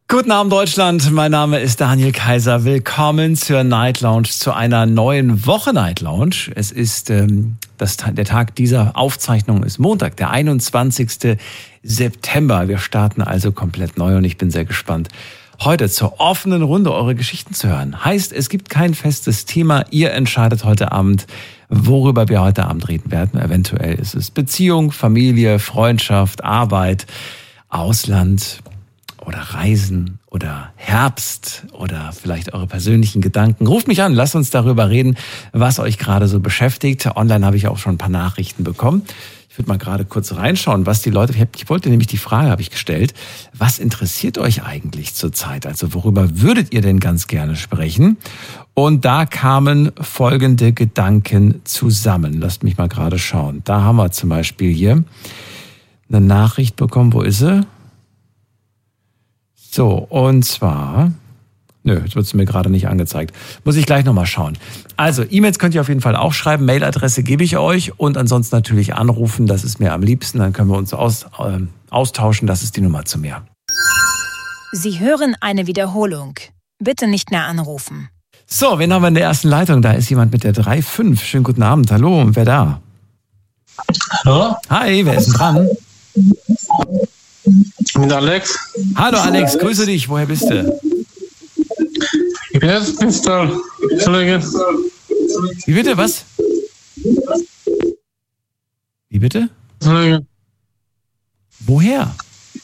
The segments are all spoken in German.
Guten Abend Deutschland, mein Name ist Daniel Kaiser. Willkommen zur Night Lounge, zu einer neuen Woche Night Lounge. Es ist der Tag dieser Aufzeichnung ist Montag, der 21. September. Wir starten also komplett neu und ich bin sehr gespannt, heute zur offenen Runde eure Geschichten zu hören. Heißt, es gibt kein festes Thema. Ihr entscheidet heute Abend, worüber wir heute Abend reden werden. Eventuell ist es Beziehung, Familie, Freundschaft, Arbeit, Ausland oder Reisen oder Herbst oder vielleicht eure persönlichen Gedanken. Ruft mich an, lasst uns darüber reden, was euch gerade so beschäftigt. Online habe ich auch schon ein paar Nachrichten bekommen. Ich würde mal gerade kurz reinschauen, was die Leute, ich wollte nämlich die Frage, habe ich gestellt, was interessiert euch eigentlich zurzeit? Also worüber würdet ihr denn ganz gerne sprechen? Und da kamen folgende Gedanken zusammen. Lasst mich mal gerade schauen. Da haben wir zum Beispiel hier eine Nachricht bekommen. Wo ist sie? So, und zwar, jetzt wird es mir gerade nicht angezeigt. Muss ich gleich nochmal schauen. Also, E-Mails könnt ihr auf jeden Fall auch schreiben. Mailadresse gebe ich euch und ansonsten natürlich anrufen. Das ist mir am liebsten. Dann können wir uns austauschen. Das ist die Nummer zu mir. Sie hören eine Wiederholung. Bitte nicht mehr anrufen. So, wen haben wir in der ersten Leitung? Da ist jemand mit der 3.5. Schönen guten Abend. Hallo, wer da? Hallo? Hi, wer ist denn dran? Mit Alex. Hallo Alex, grüße dich. Woher bist du? Ich bin jetzt Pistol. Wie bitte, was? Wie bitte? Woher?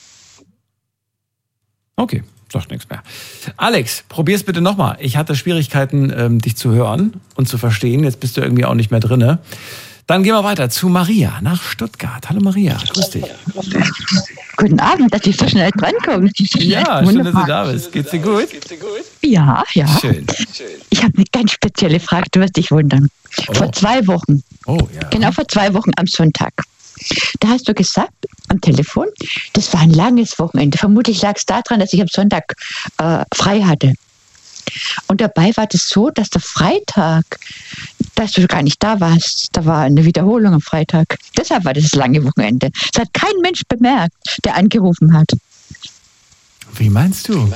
Okay, sagt nichts mehr. Alex, probier's bitte nochmal. Ich hatte Schwierigkeiten, dich zu hören und zu verstehen. Jetzt bist du irgendwie auch nicht mehr drinne. Dann gehen wir weiter zu Maria nach Stuttgart. Hallo Maria, grüß dich. Guten Abend, dass ich so schnell drankomme. Ja, schön, dass du da bist. Geht's dir gut? Ja. Schön. Ich habe eine ganz spezielle Frage, du wirst dich wundern. Oh. Vor 2 Wochen, genau vor 2 Wochen am Sonntag, da hast du gesagt am Telefon, das war ein langes Wochenende. Vermutlich lag es daran, dass ich am Sonntag frei hatte. Und dabei war das so, dass der Freitag, dass du gar nicht da warst, da war eine Wiederholung am Freitag. Deshalb war das lange Wochenende. Das hat kein Mensch bemerkt, der angerufen hat. Wie meinst du?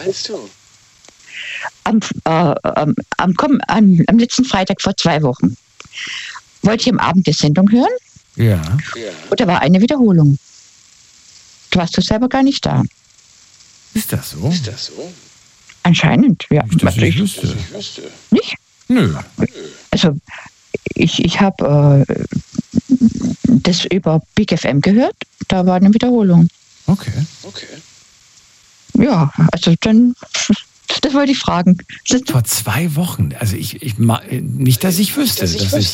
Am letzten Freitag vor 2 Wochen wollte ich am Abend die Sendung hören. Ja. Und da war eine Wiederholung. Du warst selber gar nicht da. Ist das so? Anscheinend, ja. Ich wüsste. Nicht? Nö. Also, ich habe das über Big FM gehört. Da war eine Wiederholung. Okay. Ja, also dann, das wollte ich fragen. Vor 2 Wochen. Also nicht, dass ich wüsste.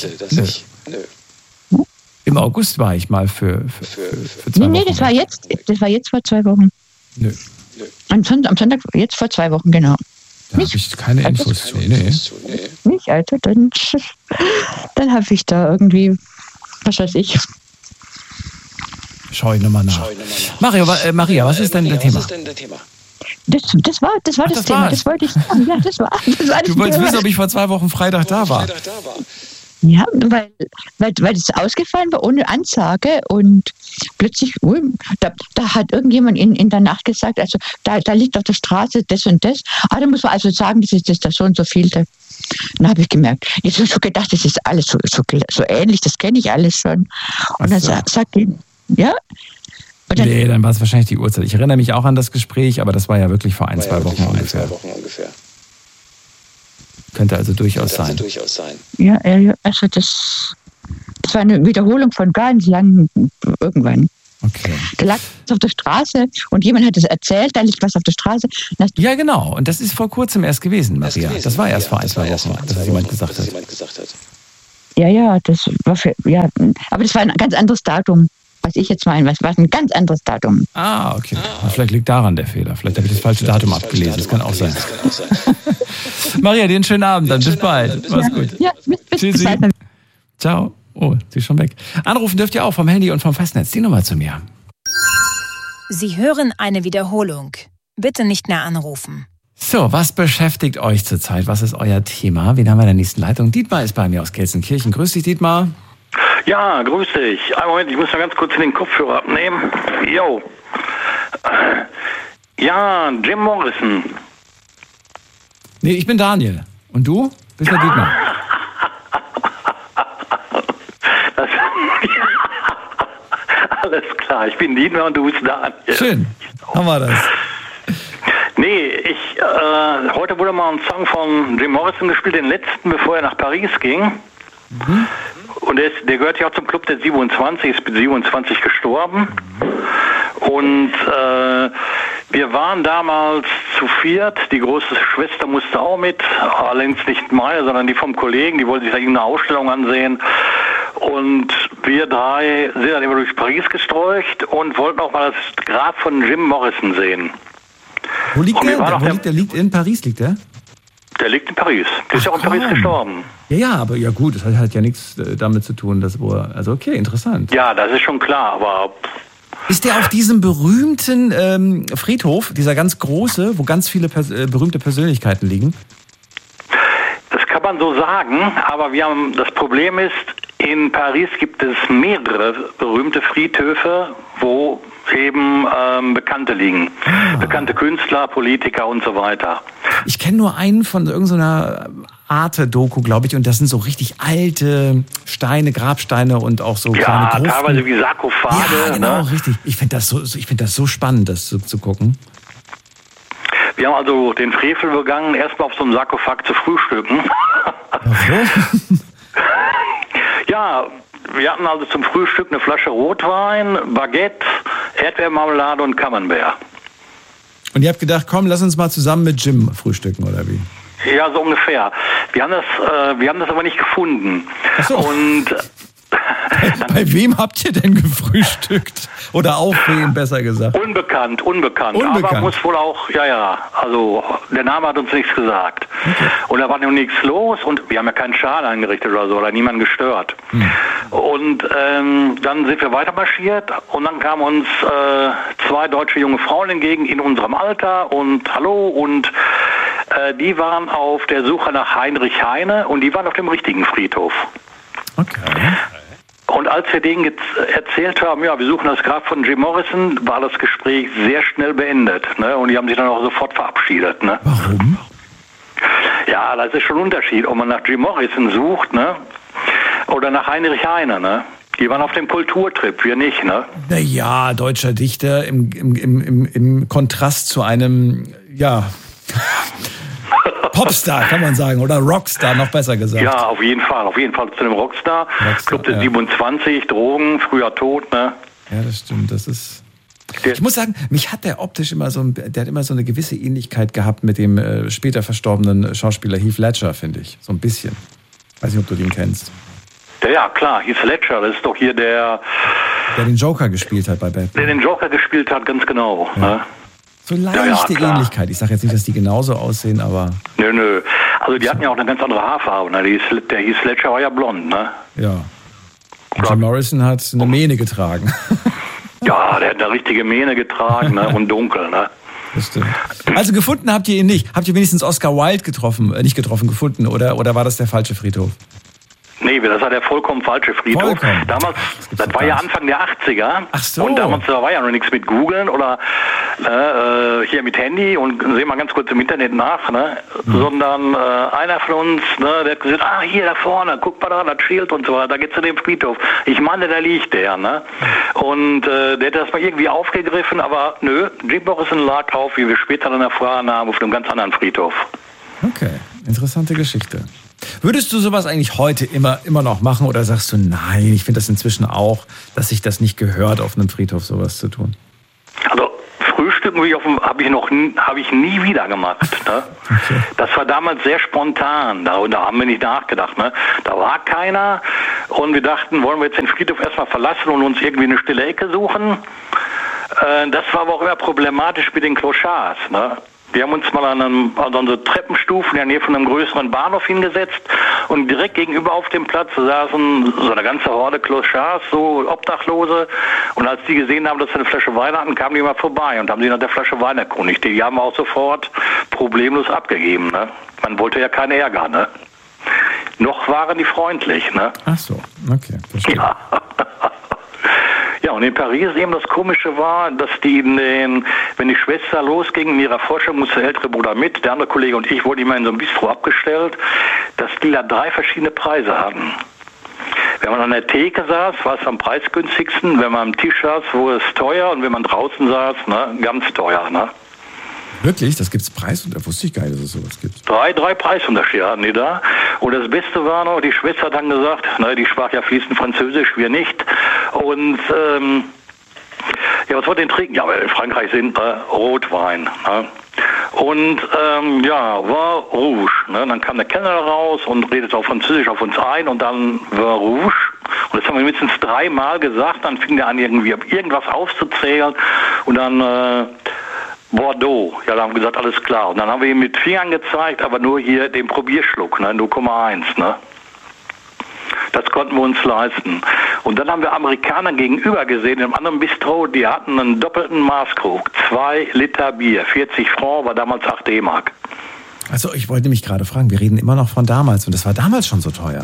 Nö. Im August war ich mal für 2 Wochen. Nee, das war jetzt vor 2 Wochen. Nö. Am Sonntag, jetzt vor 2 Wochen, genau. Da habe ich keine Infos zu. Nee. Nicht, Alter, dann habe ich da irgendwie, was weiß ich. Schau ich nochmal nach. Maria, was ist denn das Thema? Das war das Thema, das wollte ich sagen. Ja, das war Du wolltest wissen, ob ich vor 2 Wochen Freitag da war. Ja, weil das ausgefallen war ohne Ansage und plötzlich, da hat irgendjemand in der Nacht gesagt, also da liegt auf der Straße das und das. Da muss man also sagen, das ist das so und so vielte. Dann habe ich gemerkt, ich habe schon gedacht, das ist alles so ähnlich, das kenne ich alles schon. Und dann sagt die, ja. Dann war es wahrscheinlich die Uhrzeit. Ich erinnere mich auch an das Gespräch, aber das war ja wirklich vor 2 Wochen ungefähr. Könnte also durchaus sein. Ja, also das war eine Wiederholung von ganz langem irgendwann. Okay. Da lag was auf der Straße und jemand hat es erzählt, da liegt was auf der Straße. Ja, genau. Und das ist vor kurzem erst gewesen, Maria. Das war erst vor 2 Wochen, dass es jemand gesagt hat. Ja, das war aber das war ein ganz anderes Datum. Was ich jetzt meine, was war ein ganz anderes Datum. Okay. Vielleicht liegt daran der Fehler. Vielleicht habe ich das falsche Datum abgelesen. Das kann auch sein. Maria, dir einen schönen Abend. Dann bis bald. Mach's gut. Ja, bis Tschüssi. bald. Ciao. Oh, sie ist schon weg. Anrufen dürft ihr auch vom Handy und vom Festnetz. Die Nummer zu mir. Sie hören eine Wiederholung. Bitte nicht mehr anrufen. So, was beschäftigt euch zurzeit? Was ist euer Thema? Wen haben wir in der nächsten Leitung? Dietmar ist bei mir aus Gelsenkirchen. Grüß dich, Dietmar. Ja, grüß dich. Einen Moment, ich muss mal ganz kurz den Kopfhörer abnehmen. Jo. Ja, Jim Morrison. Nee, ich bin Daniel. Und du? Bist der Dietmar? Alles klar, ich bin Dietmar und du bist Daniel. Schön, haben wir das. Nee, heute wurde mal ein Song von Jim Morrison gespielt, den letzten, bevor er nach Paris ging. Mhm. Und der gehört ja auch zum Club der 27, ist mit 27 gestorben. Und wir waren damals zu viert, die große Schwester musste auch mit, allerdings nicht meine, sondern die vom Kollegen, die wollte sich da irgendeine Ausstellung ansehen. Und wir drei sind dann immer durch Paris gestreucht und wollten auch mal das Grab von Jim Morrison sehen. Wo liegt der? Liegt in Paris, liegt der? Der liegt in Paris. Der ist ja auch in Paris gestorben. Ja, aber ja gut, das hat halt ja nichts damit zu tun, dass also okay, interessant. Ja, das ist schon klar, aber... Ist der auf diesem berühmten Friedhof, dieser ganz große, wo ganz viele berühmte Persönlichkeiten liegen? Das kann man so sagen, aber das Problem ist, in Paris gibt es mehrere berühmte Friedhöfe, wo eben Bekannte liegen. Bekannte Künstler, Politiker und so weiter. Ich kenne nur einen von irgendeiner Arte-Doku, glaube ich, und das sind so richtig alte Steine, Grabsteine und auch so kleine Gruften. Ja, teilweise wie Sarkophage. Ja, genau, richtig. Ich finde das so spannend, das zu gucken. Wir haben also den Frevel begangen, erstmal auf so einem Sarkophag zu frühstücken. Okay. Ja, wir hatten also zum Frühstück eine Flasche Rotwein, Baguette, Erdbeermarmelade und Camembert. Und ihr habt gedacht, komm, lass uns mal zusammen mit Jim frühstücken, oder wie? Ja, so ungefähr. Wir haben das aber nicht gefunden. Ach so. Und bei wem habt ihr denn gefrühstückt? Oder auf wem, besser gesagt? Unbekannt. Aber muss wohl auch, also der Name hat uns nichts gesagt. Okay. Und da war noch nichts los und wir haben ja keinen Schaden angerichtet oder so, oder niemanden gestört. Und dann sind wir weiter marschiert und dann kamen uns zwei deutsche junge Frauen entgegen in unserem Alter und hallo und die waren auf der Suche nach Heinrich Heine und die waren auf dem richtigen Friedhof. Okay. Und als wir denen erzählt haben, ja, wir suchen das Grab von Jim Morrison, war das Gespräch sehr schnell beendet. Ne? Und die haben sich dann auch sofort verabschiedet. Ne? Warum? Ja, das ist schon ein Unterschied, ob man nach Jim Morrison sucht, ne? Oder nach Heinrich Heine, ne? Die waren auf dem Kulturtrip, wir nicht, ne? Naja, deutscher Dichter im Kontrast zu einem, ja... Popstar, kann man sagen, oder Rockstar, noch besser gesagt. Ja, auf jeden Fall zu einem Rockstar. Club der 27, Drogen, früher tot, ne? Ja, das stimmt, das ist... Ich muss sagen, mich hat der optisch immer der hat immer so eine gewisse Ähnlichkeit gehabt mit dem später verstorbenen Schauspieler Heath Ledger, finde ich, so ein bisschen. Weiß nicht, ob du den kennst. Ja, klar, Heath Ledger, das ist doch hier der den Joker gespielt hat bei Batman. Der den Joker gespielt hat, ganz genau, ja. Ne? So leichte Ähnlichkeit. Ich sage jetzt nicht, dass die genauso aussehen, aber... Nö. Also die hatten ja auch eine ganz andere Haarfarbe. Ne? Der Heath Ledger war ja blond, ne? Ja. Und Jim Morrison hat eine Mähne getragen. Ja, der hat eine richtige Mähne getragen, ne? Und dunkel, ne? Das stimmt. Also gefunden habt ihr ihn nicht. Habt ihr wenigstens Oscar Wilde gefunden? Oder war das der falsche Friedhof? Nee, das war der vollkommen falsche Friedhof. Damals, das war ja Anfang der 80er. Ach so. Und damals war ja noch nichts mit Googlen oder hier mit Handy und sehen mal ganz kurz im Internet nach, ne? Sondern einer von uns, ne, der hat gesagt, hier da vorne, guck mal da, das Schild und so weiter, da geht's zu dem Friedhof. Ich meine, da liegt der, ne? Und der hätte das mal irgendwie aufgegriffen, aber nö, Jim Morrison lag auf, wie wir später dann erfahren haben, auf einem ganz anderen Friedhof. Okay, interessante Geschichte. Würdest du sowas eigentlich heute immer noch machen oder sagst du, nein, ich finde das inzwischen auch, dass sich das nicht gehört, auf einem Friedhof sowas zu tun? Also Frühstücken habe ich nie wieder gemacht. Ne? Okay. Das war damals sehr spontan, da haben wir nicht nachgedacht. Ne? Da war keiner und wir dachten, wollen wir jetzt den Friedhof erstmal verlassen und uns irgendwie eine stille Ecke suchen? Das war aber auch immer problematisch mit den Clochards. Ne? Wir haben uns mal an so Treppenstufen in der Nähe von einem größeren Bahnhof hingesetzt und direkt gegenüber auf dem Platz saßen so eine ganze Horde Clochards, so Obdachlose. Und als die gesehen haben, dass wir eine Flasche Wein hatten, kamen die mal vorbei und haben sie nach der Flasche Wein erkundigt. Die haben wir auch sofort problemlos abgegeben. Ne? Man wollte ja keinen Ärger. Ne? Noch waren die freundlich. Ne? Ach so, okay. Verstehe. Ja. Ja, und in Paris eben das Komische war, dass wenn die Schwester losging in ihrer Vorstellung, musste der ältere Bruder mit, der andere Kollege und ich wurden immer in so einem Bistro abgestellt, dass die da 3 verschiedene Preise hatten. Wenn man an der Theke saß, war es am preisgünstigsten. Wenn man am Tisch saß, wurde es teuer. Und wenn man draußen saß, ganz teuer. Ne? Wirklich? Das gibt's Preis? Da wusste ich gar nicht, dass es sowas gibt. 3 Preisunterschiede hatten die da. Und das Beste war noch, die Schwester hat dann gesagt, die sprach ja fließend Französisch, wir nicht. Und was wollt ihr denn trinken? Ja, weil in Frankreich sind Rotwein. Ne? Und war Rouge. Ne? Dann kam der Kellner raus und redete auf Französisch auf uns ein und dann war Rouge. Und das haben wir mindestens 3 Mal gesagt. Dann fing der an, irgendwas aufzuzählen und dann Bordeaux. Ja, da haben wir gesagt, alles klar. Und dann haben wir ihm mit Fingern gezeigt, aber nur hier den Probierschluck, 0,1. Ne? Das konnten wir uns leisten. Und dann haben wir Amerikaner gegenüber gesehen, in einem anderen Bistro, die hatten einen doppelten Maßkrug. 2 Liter Bier, 40 Francs, war damals 8 D-Mark. Also ich wollte mich gerade fragen, wir reden immer noch von damals und das war damals schon so teuer.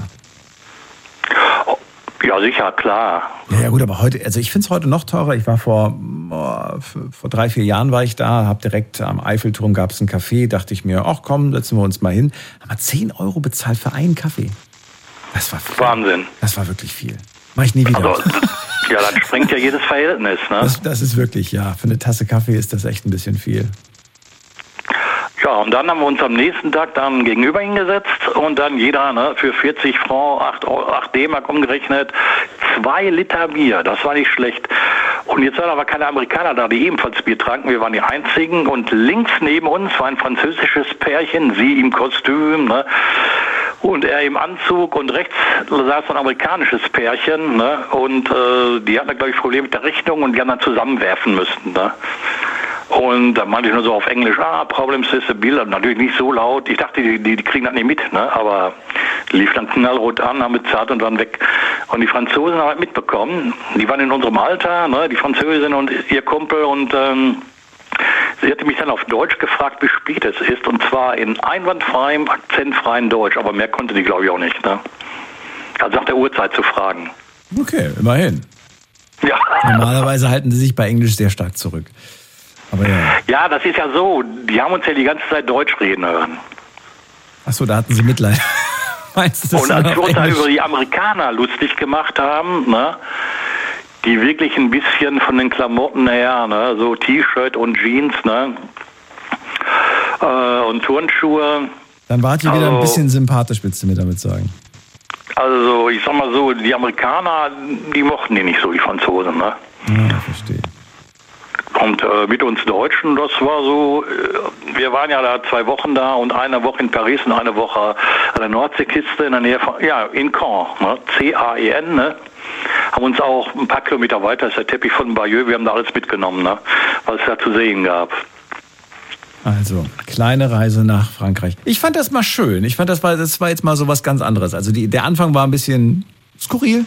Ja, sicher, klar. Ja gut, aber heute, also ich finde es heute noch teurer. Ich war vor 3-4 Jahren war ich da, habe direkt am Eiffelturm, gab es einen Café, dachte ich mir, ach komm, setzen wir uns mal hin. Haben wir 10 € bezahlt für einen Kaffee. Das war viel. Wahnsinn. Das war wirklich viel. Mach ich nie wieder. Also, ja, dann sprengt ja jedes Verhältnis. Ne? Das ist wirklich, ja, für eine Tasse Kaffee ist das echt ein bisschen viel. Ja, und dann haben wir uns am nächsten Tag dann gegenüber hingesetzt und dann jeder für 40 Francs, 8 D-Mark umgerechnet, 2 Liter Bier, das war nicht schlecht. Und jetzt waren aber keine Amerikaner da, die ebenfalls Bier tranken, wir waren die Einzigen und links neben uns war ein französisches Pärchen, sie im Kostüm, und er im Anzug und rechts saß ein amerikanisches Pärchen, und die hatten, glaube ich, Probleme mit der Rechnung und die haben dann zusammenwerfen müssen, Und da meinte ich nur so auf Englisch, Problems with the bill, natürlich nicht so laut. Ich dachte, die kriegen das nicht mit, aber die lief dann knallrot an, haben bezahlt und waren weg. Und die Franzosen haben halt mitbekommen, die waren in unserem Alter, die Französin und ihr Kumpel und sie hatte mich dann auf Deutsch gefragt, wie spät es ist, und zwar in einwandfreiem, akzentfreien Deutsch, aber mehr konnte die, glaube ich, auch nicht. Also nach der Uhrzeit zu fragen. Okay, immerhin. Ja. Normalerweise halten sie sich bei Englisch sehr stark zurück. Aber ja. Ja, das ist ja so, die haben uns ja die ganze Zeit Deutsch reden hören. Achso, da hatten sie Mitleid. Meinst du das? Und als wir uns da über die Amerikaner lustig gemacht haben, die wirklich ein bisschen von den Klamotten her, so T-Shirt und Jeans, und Turnschuhe. Dann wart ihr wieder ein bisschen sympathisch, willst du mir damit sagen? Also, ich sag mal so, die Amerikaner, die mochten die nicht so, die Franzosen, Ja, verstehe. Und mit uns Deutschen, das war so, wir waren ja da 2 Wochen da und eine Woche in Paris und eine Woche an der Nordseeküste in der Nähe von, in Caen, C-A-E-N, haben uns auch ein paar Kilometer weiter, ist der Teppich von Bayeux, wir haben da alles mitgenommen, was es da zu sehen gab. Also, kleine Reise nach Frankreich. Ich fand das mal schön. Ich fand, das war jetzt mal so was ganz anderes. Also der Anfang war ein bisschen skurril.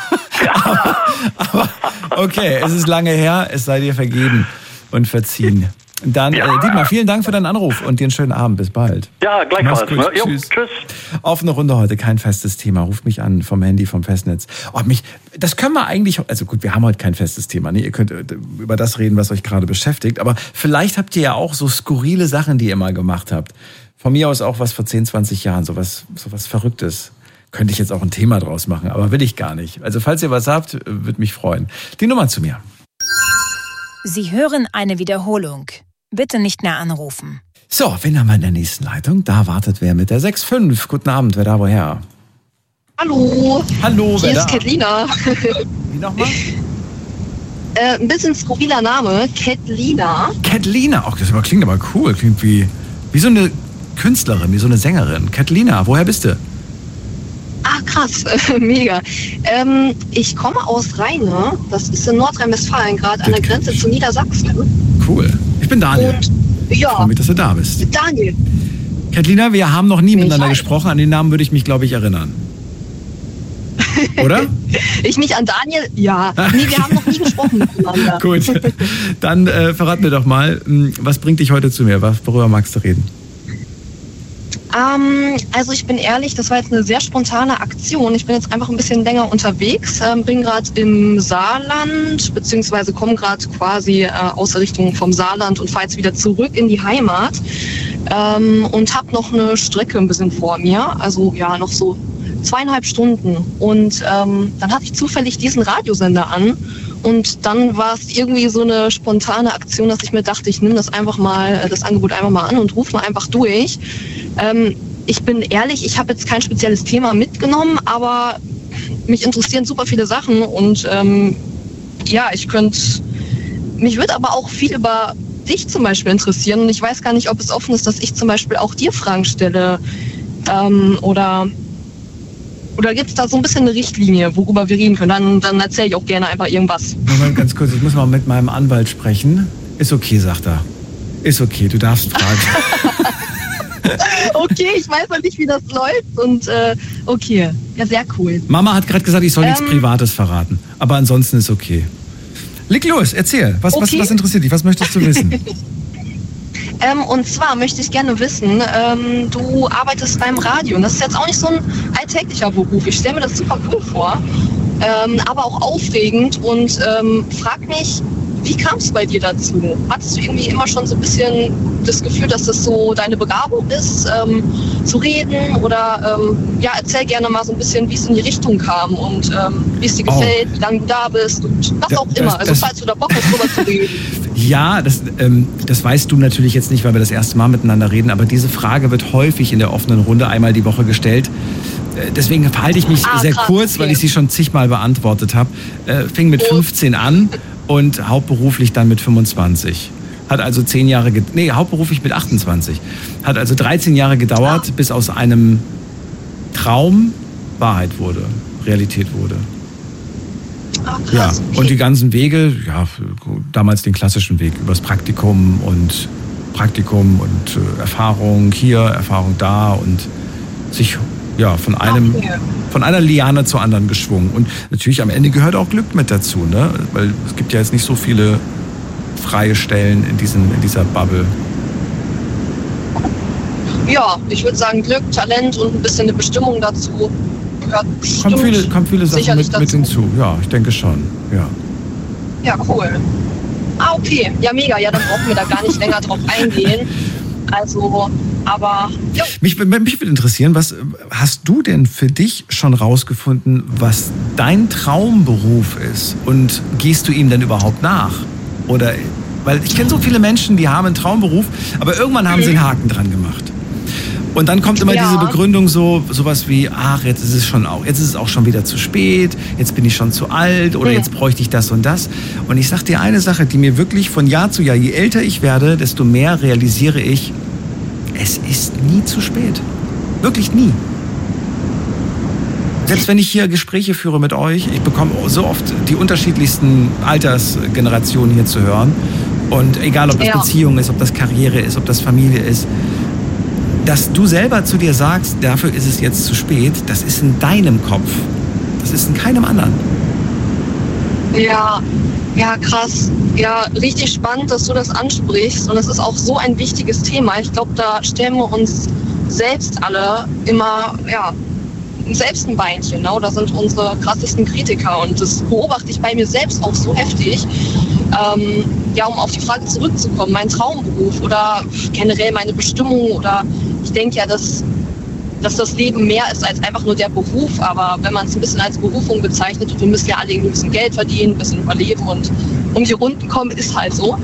aber okay, es ist lange her, es sei dir vergeben und verziehen. Dann, Dietmar, vielen Dank für deinen Anruf und dir einen schönen Abend. Bis bald. Ja, gleichfalls. Tschüss. Offene Runde heute, kein festes Thema. Ruft mich an vom Handy, vom Festnetz. Das können wir eigentlich, also gut, wir haben heute kein festes Thema. Ne? Ihr könnt über das reden, was euch gerade beschäftigt. Aber vielleicht habt ihr ja auch so skurrile Sachen, die ihr mal gemacht habt. Von mir aus auch was vor 10, 20 Jahren, sowas Verrücktes. Könnte ich jetzt auch ein Thema draus machen, aber will ich gar nicht. Also falls ihr was habt, würde mich freuen. Die Nummer zu mir. Sie hören eine Wiederholung. Bitte nicht mehr anrufen. So, wen haben wir in der nächsten Leitung? Da wartet wer mit der 6.5. Guten Abend, wer da woher? Hallo. Hallo, wer hier da? Ist Ketlina. Wie nochmal? Ein bisschen skurriler Name, Ketlina. Ketlina, ach, das klingt aber cool. Klingt wie so eine Künstlerin, wie so eine Sängerin. Ketlina, woher bist du? Ah, krass, mega. Ich komme aus Rheine, das ist in Nordrhein-Westfalen, gerade an der Grenze zu Niedersachsen. Cool. Ich bin Daniel. Und ja, ich freue mich, dass du da bist. Daniel. Ketlina, wir haben noch nie miteinander gesprochen. An den Namen würde ich mich, glaube ich, erinnern. Oder? Ich mich an Daniel? Ja. Nee, wir haben noch nie gesprochen miteinander. Gut. Dann verrat mir doch mal, was bringt dich heute zu mir? Worüber magst du reden? Also ich bin ehrlich, das war jetzt eine sehr spontane Aktion. Ich bin jetzt einfach ein bisschen länger unterwegs, bin gerade im Saarland, beziehungsweise komme gerade quasi aus der Richtung vom Saarland und fahre jetzt wieder zurück in die Heimat und habe noch eine Strecke ein bisschen vor mir, also ja, noch so 2,5 Stunden. Und dann hatte ich zufällig diesen Radiosender an. Und dann war es irgendwie so eine spontane Aktion, dass ich mir dachte, ich nehme das Angebot einfach mal an und rufe mal einfach durch. Ich bin ehrlich, ich habe jetzt kein spezielles Thema mitgenommen, aber mich interessieren super viele Sachen und mich würde aber auch viel über dich zum Beispiel interessieren. Und ich weiß gar nicht, ob es offen ist, dass ich zum Beispiel auch dir Fragen stelle oder gibt es da so ein bisschen eine Richtlinie, worüber wir reden können? Dann erzähle ich auch gerne einfach irgendwas. Moment, ganz kurz, ich muss mal mit meinem Anwalt sprechen. Ist okay, sagt er. Ist okay, du darfst fragen. Okay, ich weiß noch nicht, wie das läuft und okay, ja, sehr cool. Mama hat gerade gesagt, ich soll nichts Privates verraten, aber ansonsten ist okay. Leg los, erzähl. Was interessiert dich? Was möchtest du wissen? Und zwar möchte ich gerne wissen, du arbeitest beim Radio und das ist jetzt auch nicht so ein alltäglicher Beruf. Ich stelle mir das super cool vor, aber auch aufregend und frag mich, wie kam es bei dir dazu? Hattest du irgendwie immer schon so ein bisschen das Gefühl, dass das so deine Begabung ist, zu reden? Oder erzähl gerne mal so ein bisschen, wie es in die Richtung kam und wie es dir gefällt, wie lange du da bist und was auch immer. Also falls du da Bock hast, drüber zu reden. Ja, das weißt du natürlich jetzt nicht, weil wir das erste Mal miteinander reden, aber diese Frage wird häufig in der offenen Runde einmal die Woche gestellt. Deswegen verhalte ich mich sehr kurz, weil ich sie schon zigmal beantwortet habe. Fing mit 15 an und hauptberuflich dann mit 25. Hat also 10 Jahre, hauptberuflich mit 28. Hat also 13 Jahre gedauert, bis aus einem Traum Wahrheit wurde, Realität wurde. Ja, und die ganzen Wege, ja, damals den klassischen Weg, übers Praktikum und Erfahrung hier, Erfahrung da und sich von einer Liane zur anderen geschwungen. Und natürlich am Ende gehört auch Glück mit dazu, ne? Weil es gibt ja jetzt nicht so viele freie Stellen in dieser Bubble. Ja, ich würde sagen Glück, Talent und ein bisschen eine Bestimmung dazu. Kommt viele Sachen mit hinzu. Ja, ich denke schon. Ja. Ja, cool. Okay. Ja, mega. Ja, dann brauchen wir da gar nicht länger drauf eingehen. Also, aber... Ja. Mich würde interessieren, was hast du denn für dich schon rausgefunden, was dein Traumberuf ist? Und gehst du ihm denn überhaupt nach? Oder, weil ich kenne so viele Menschen, die haben einen Traumberuf, aber irgendwann haben sie einen Haken dran gemacht. Und dann kommt immer diese Begründung sowas wie, jetzt ist es auch schon wieder zu spät, jetzt bin ich schon zu alt oder jetzt bräuchte ich das und das. Und ich sag dir eine Sache, die mir wirklich von Jahr zu Jahr, je älter ich werde, desto mehr realisiere ich, es ist nie zu spät. Wirklich nie. Selbst wenn ich hier Gespräche führe mit euch, ich bekomme so oft die unterschiedlichsten Altersgenerationen hier zu hören. Und egal, ob das Beziehung ist, ob das Karriere ist, ob das Familie ist, dass du selber zu dir sagst, dafür ist es jetzt zu spät, das ist in deinem Kopf. Das ist in keinem anderen. Ja, krass. Ja, richtig spannend, dass du das ansprichst. Und es ist auch so ein wichtiges Thema. Ich glaube, da stellen wir uns selbst alle immer, selbst ein Beinchen. Ne? Da sind unsere krassesten Kritiker. Und das beobachte ich bei mir selbst auch so heftig. Um auf die Frage zurückzukommen, mein Traumberuf oder generell meine Bestimmung oder ich denke ja, dass das Leben mehr ist als einfach nur der Beruf, aber wenn man es ein bisschen als Berufung bezeichnet und wir müssen ja alle ein bisschen Geld verdienen, ein bisschen überleben und um die Runden kommen, ist halt so.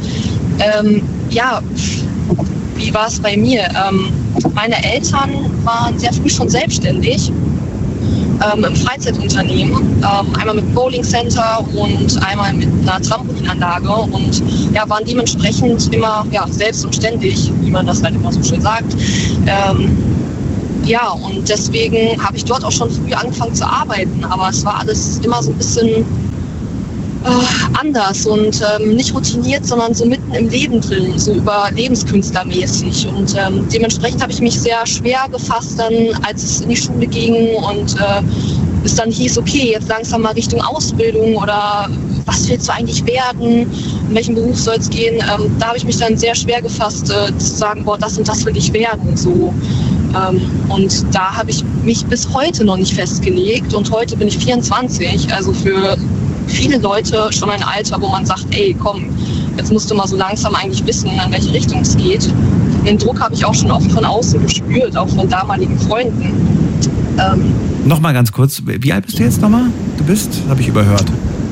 Wie war es bei mir? Meine Eltern waren sehr früh schon selbstständig. Im Freizeitunternehmen, einmal mit Bowling Center und einmal mit einer Trampolinanlage und waren dementsprechend immer selbst und ständig, wie man das halt immer so schön sagt. Und deswegen habe ich dort auch schon früh angefangen zu arbeiten, aber es war alles immer so ein bisschen anders und nicht routiniert, sondern so mitten im Leben drin, so überlebenskünstlermäßig. Und dementsprechend habe ich mich sehr schwer gefasst, dann, als es in die Schule ging und es dann hieß, okay, jetzt langsam mal Richtung Ausbildung oder was willst du eigentlich werden, in welchen Beruf soll es gehen. Da habe ich mich dann sehr schwer gefasst, zu sagen, das und das will ich werden. So. Und da habe ich mich bis heute noch nicht festgelegt und heute bin ich 24, also für viele Leute schon ein Alter, wo man sagt, ey, komm, jetzt musst du mal so langsam eigentlich wissen, in welche Richtung es geht. Den Druck habe ich auch schon oft von außen gespürt, auch von damaligen Freunden. Nochmal ganz kurz, wie alt bist du jetzt nochmal? Du bist, das habe ich überhört.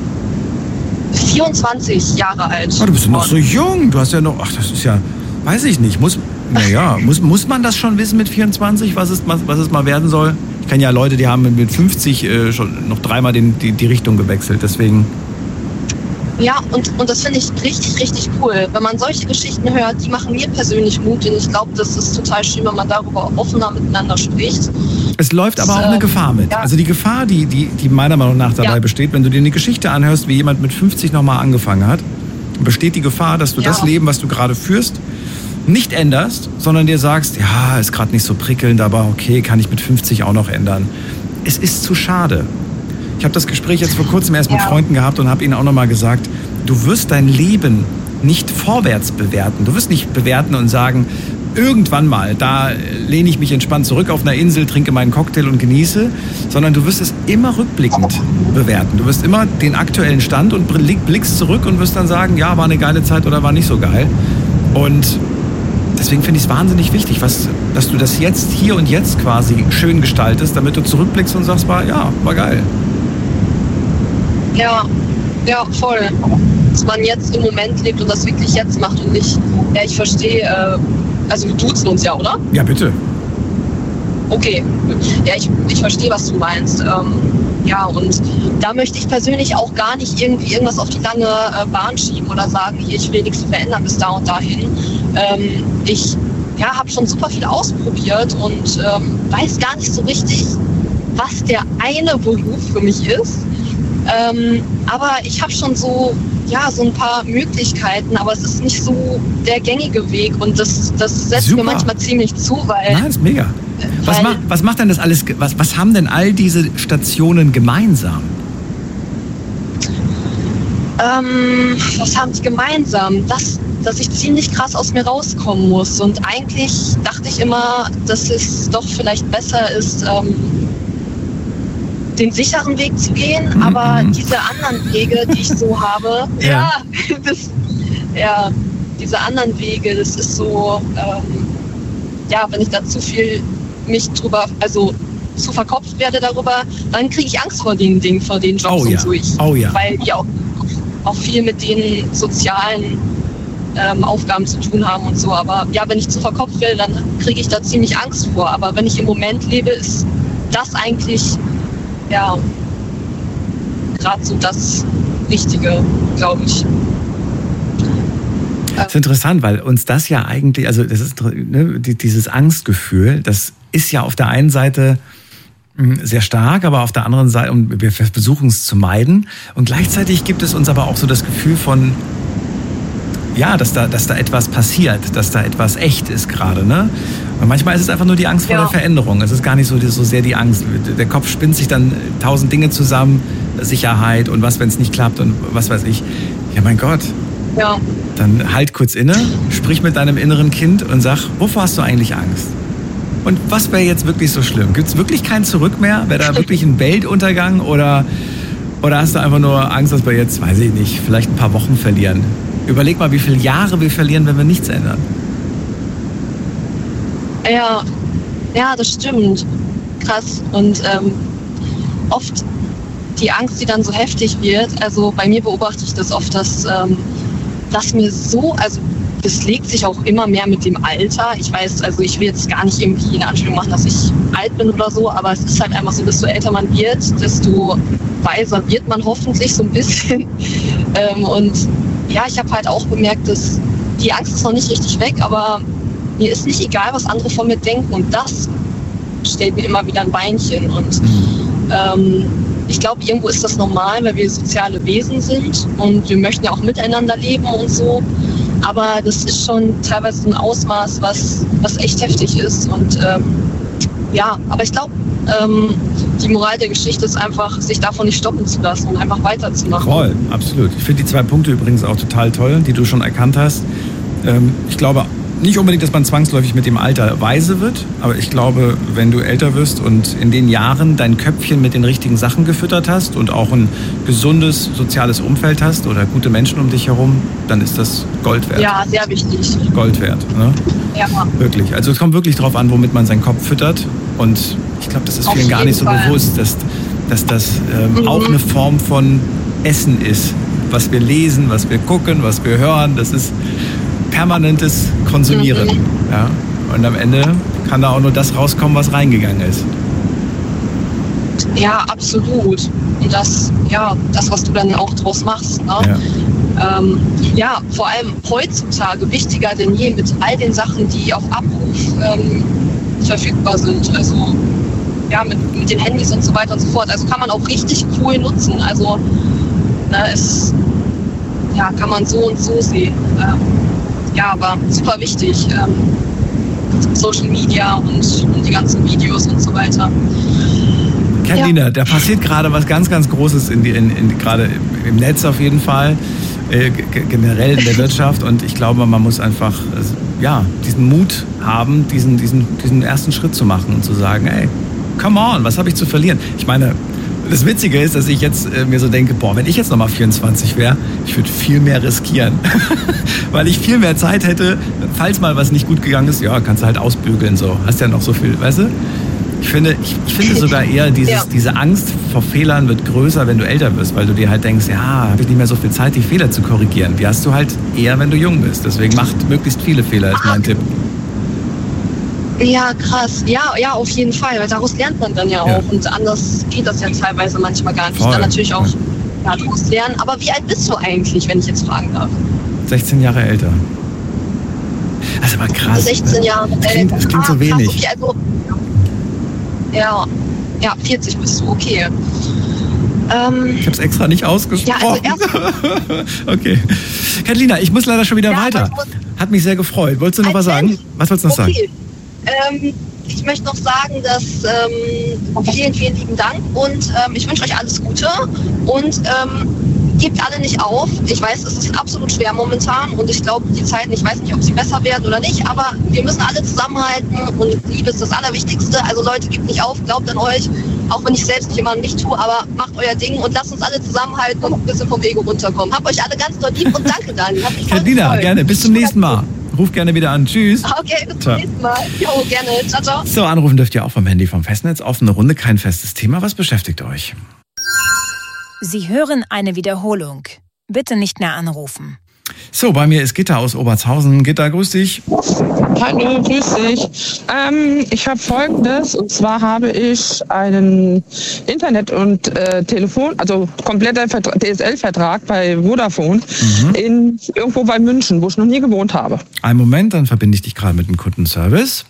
24 Jahre alt. Oh, du bist noch so jung, du hast ja noch, ach, das ist ja, weiß ich nicht, muss man das schon wissen mit 24, was es mal werden soll? Ich kenne ja Leute, die haben mit 50 schon noch dreimal die Richtung gewechselt, deswegen. Ja, und das finde ich richtig, richtig cool. Wenn man solche Geschichten hört, die machen mir persönlich Mut und ich glaube, das ist total schön, wenn man darüber offener miteinander spricht. Es läuft aber auch eine Gefahr mit. Ja. Also die Gefahr, die meiner Meinung nach dabei besteht, wenn du dir eine Geschichte anhörst, wie jemand mit 50 nochmal angefangen hat, besteht die Gefahr, dass du das Leben, was du gerade führst, nicht änderst, sondern dir sagst, ja, ist gerade nicht so prickelnd, aber okay, kann ich mit 50 auch noch ändern. Es ist zu schade. Ich habe das Gespräch jetzt vor kurzem erst mit Freunden gehabt und habe ihnen auch nochmal gesagt, du wirst dein Leben nicht vorwärts bewerten. Du wirst nicht bewerten und sagen, irgendwann mal, da lehne ich mich entspannt zurück auf einer Insel, trinke meinen Cocktail und genieße, sondern du wirst es immer rückblickend bewerten. Du wirst immer den aktuellen Stand und blickst zurück und wirst dann sagen, ja, war eine geile Zeit oder war nicht so geil. Und deswegen finde ich es wahnsinnig wichtig, dass du das jetzt, hier und jetzt quasi schön gestaltest, damit du zurückblickst und sagst, war geil. Ja, voll. Dass man jetzt im Moment lebt und das wirklich jetzt macht und nicht, ich verstehe, also wir duzen uns ja, oder? Ja, bitte. Okay, ja, ich verstehe, was du meinst. Und da möchte ich persönlich auch gar nicht irgendwie irgendwas auf die lange Bahn schieben oder sagen, hier, ich will nichts verändern bis da und dahin. Ich habe schon super viel ausprobiert und weiß gar nicht so richtig, was der eine Beruf für mich ist. Aber ich habe schon so ein paar Möglichkeiten, aber es ist nicht so der gängige Weg und das setzt mir manchmal ziemlich zu, weil... Nein, das ist mega. Was macht denn das alles, was haben denn all diese Stationen gemeinsam? Was haben die gemeinsam? Dass ich ziemlich krass aus mir rauskommen muss und eigentlich dachte ich immer, dass es doch vielleicht besser ist, den sicheren Weg zu gehen, aber diese anderen Wege, die ich so habe, diese anderen Wege, das ist so, wenn ich da zu viel mich drüber, also zu verkopft werde darüber, dann kriege ich Angst vor den Dingen, vor den Jobs und so. Weil die auch viel mit den sozialen Aufgaben zu tun haben und so. Aber wenn ich zu verkopft werde, dann kriege ich da ziemlich Angst vor. Aber wenn ich im Moment lebe, ist das eigentlich gerade so das Richtige, glaube ich. Das ist interessant, weil uns das ja eigentlich, also das ist dieses Angstgefühl, das ist ja auf der einen Seite sehr stark, aber auf der anderen Seite, und wir versuchen es zu meiden, und gleichzeitig gibt es uns aber auch so das Gefühl von, dass da etwas passiert, dass da etwas echt ist gerade, ne? Und manchmal ist es einfach nur die Angst vor der Veränderung. Es ist gar nicht so sehr die Angst. Der Kopf spinnt sich dann 1000 Dinge zusammen, Sicherheit und was, wenn es nicht klappt und was weiß ich. Ja, mein Gott. Ja. Dann halt kurz inne, sprich mit deinem inneren Kind und sag, wovor hast du eigentlich Angst? Und was wäre jetzt wirklich so schlimm? Gibt es wirklich kein Zurück mehr? Wäre da wirklich ein Weltuntergang? Oder hast du einfach nur Angst, dass wir jetzt, weiß ich nicht, vielleicht ein paar Wochen verlieren? Überleg mal, wie viele Jahre wir verlieren, wenn wir nichts ändern. Ja, das stimmt. Krass. Und oft die Angst, die dann so heftig wird, also bei mir beobachte ich das oft, dass mir so, also das legt sich auch immer mehr mit dem Alter. Ich weiß, also ich will jetzt gar nicht irgendwie in Anspielung machen, dass ich alt bin oder so, aber es ist halt einfach so, desto älter man wird, desto weiser wird man hoffentlich so ein bisschen. Ich habe halt auch bemerkt, dass die Angst ist noch nicht richtig weg, aber mir ist nicht egal, was andere von mir denken und das stellt mir immer wieder ein Beinchen und ich glaube, irgendwo ist das normal, weil wir soziale Wesen sind und wir möchten ja auch miteinander leben und so, aber das ist schon teilweise ein Ausmaß, was echt heftig ist und aber ich glaube, die Moral der Geschichte ist einfach, sich davon nicht stoppen zu lassen und einfach weiterzumachen. Voll, absolut. Ich finde die 2 Punkte übrigens auch total toll, die du schon erkannt hast. Ich glaube, nicht unbedingt, dass man zwangsläufig mit dem Alter weise wird, aber ich glaube, wenn du älter wirst und in den Jahren dein Köpfchen mit den richtigen Sachen gefüttert hast und auch ein gesundes soziales Umfeld hast oder gute Menschen um dich herum, dann ist das Gold wert. Ja, sehr wichtig. Gold wert, ne? Ja. Wirklich. Also es kommt wirklich drauf an, womit man seinen Kopf füttert. Und ich glaube, das ist vielen gar nicht so bewusst, dass das auch eine Form von Essen ist. Was wir lesen, was wir gucken, was wir hören, das ist permanentes Konsumieren. Ja? Und am Ende kann da auch nur das rauskommen, was reingegangen ist. Ja, absolut. Und das, was du dann auch draus machst. Ne? Ja. Vor allem heutzutage wichtiger denn je mit all den Sachen, die auf Abruf verfügbar sind. Also ja, mit den Handys und so weiter und so fort. Also kann man auch richtig cool nutzen. Also kann man so und so sehen. Aber super wichtig. Social Media und die ganzen Videos und so weiter. Carolina, da passiert gerade was ganz, ganz Großes gerade im Netz auf jeden Fall, generell in der Wirtschaft. Und ich glaube, man muss einfach diesen Mut haben, diesen ersten Schritt zu machen und zu sagen, ey, come on, was habe ich zu verlieren? Ich meine, das Witzige ist, dass ich jetzt mir so denke, wenn ich jetzt nochmal 24 wäre, ich würde viel mehr riskieren. Weil ich viel mehr Zeit hätte, falls mal was nicht gut gegangen ist, kannst du halt ausbügeln, so. Hast ja noch so viel, weißt du? Ich finde sogar eher, diese Angst vor Fehlern wird größer, wenn du älter wirst, weil du dir halt denkst, habe ich nicht mehr so viel Zeit, die Fehler zu korrigieren. Die hast du halt eher, wenn du jung bist. Deswegen macht möglichst viele Fehler, ist mein Tipp. Ja, krass. Ja, auf jeden Fall, weil daraus lernt man dann ja auch. Und anders geht das ja teilweise manchmal gar nicht. Voll. Dann natürlich auch daraus lernen. Aber wie alt bist du eigentlich, wenn ich jetzt fragen darf? 16 Jahre älter. Das ist aber krass. 16 Jahre älter. Das klingt so wenig. Krass, okay, also, 40 bist du, okay. Ich habe es extra nicht ausgesprochen. Ja, also okay. Carolina, ich muss leider schon wieder weiter. Hat mich sehr gefreut. Wolltest du noch was sagen? Was wolltest du noch sagen? Ich möchte noch sagen, dass vielen, vielen lieben Dank und ich wünsche euch alles Gute und gebt alle nicht auf. Ich weiß, es ist absolut schwer momentan und ich glaube, die Zeiten, ich weiß nicht, ob sie besser werden oder nicht, aber wir müssen alle zusammenhalten und Liebe ist das Allerwichtigste. Also Leute, gebt nicht auf, glaubt an euch, auch wenn ich selbst nicht immer an mich tue, aber macht euer Ding und lasst uns alle zusammenhalten und ein bisschen vom Ego runterkommen. Habt euch alle ganz doll lieb und danke, Dani. Carolina, gerne. Bis zum nächsten Mal. Ruf gerne wieder an. Tschüss. Okay, bis zum nächsten Mal. Jo, gerne. Ciao, ciao. So, anrufen dürft ihr auch vom Handy vom Festnetz. Offene Runde, kein festes Thema. Was beschäftigt euch? Sie hören eine Wiederholung. Bitte nicht mehr anrufen. So, bei mir ist Gitta aus Obertshausen. Gitta, grüß dich. Hallo, grüß dich. Ich habe Folgendes, und zwar habe ich einen Internet- und also kompletter DSL-Vertrag bei Vodafone irgendwo bei München, wo ich noch nie gewohnt habe. Einen Moment, dann verbinde ich dich gerade mit dem Kundenservice.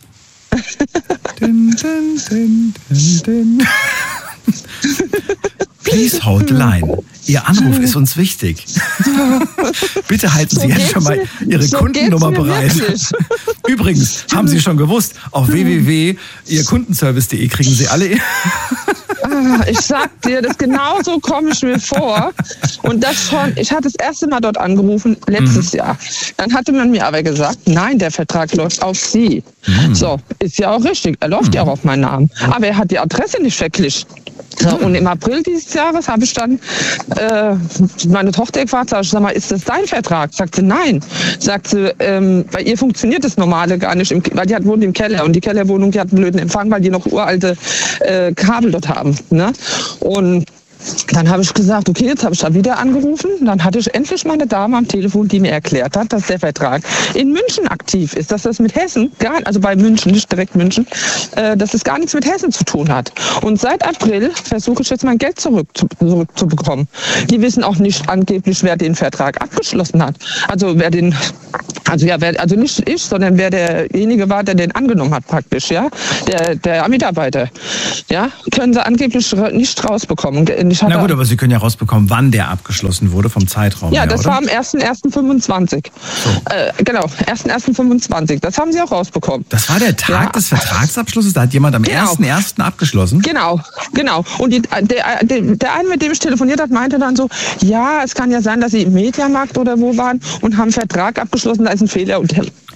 Please hold the line. Ihr Anruf ist uns wichtig. Bitte halten Sie jetzt schon mal Ihre Kundennummer bereit. Übrigens, haben Sie schon gewusst, auf www.ihrkundenservice.de kriegen Sie alle... Ich sag dir, das genauso komme ich mir vor. Und das schon, ich hatte das erste Mal dort angerufen, letztes Jahr. Dann hatte man mir aber gesagt, nein, der Vertrag läuft auf Sie. So, ist ja auch richtig, er läuft ja auch auf meinen Namen. Aber er hat die Adresse nicht verglichen. So, und im April dieses Jahres habe ich dann meine Tochter gefragt, sag mal, ist das dein Vertrag? Sagt sie, nein. Sagt sie, bei ihr funktioniert das Normale gar nicht, weil die wohnt im Keller und die Kellerwohnung, die hat einen blöden Empfang, weil die noch uralte Kabel dort haben. Ne? Und dann habe ich gesagt, okay, jetzt habe ich da wieder angerufen. Dann hatte ich endlich mal eine Dame am Telefon, die mir erklärt hat, dass der Vertrag in München aktiv ist, dass das mit Hessen, also bei München, nicht direkt München, dass es gar nichts mit Hessen zu tun hat. Und seit April versuche ich jetzt mein Geld zurückzubekommen. Die wissen auch nicht angeblich, wer den Vertrag abgeschlossen hat. Also nicht ich, sondern wer derjenige war, der den angenommen hat praktisch, ja, der Mitarbeiter, ja, können sie angeblich nicht rausbekommen. Na gut, aber Sie können ja rausbekommen, wann der abgeschlossen wurde vom Zeitraum. Ja, her, das oder? war am 1.1.25. So. Genau, 1.1.25. Das haben Sie auch rausbekommen. Das war der Tag des Vertragsabschlusses? Da hat jemand am 1.1. abgeschlossen? Genau. Und der eine, mit dem ich telefoniert habe, meinte dann so, ja, es kann ja sein, dass Sie im Mediamarkt oder wo waren und haben einen Vertrag abgeschlossen, da ist ein Fehler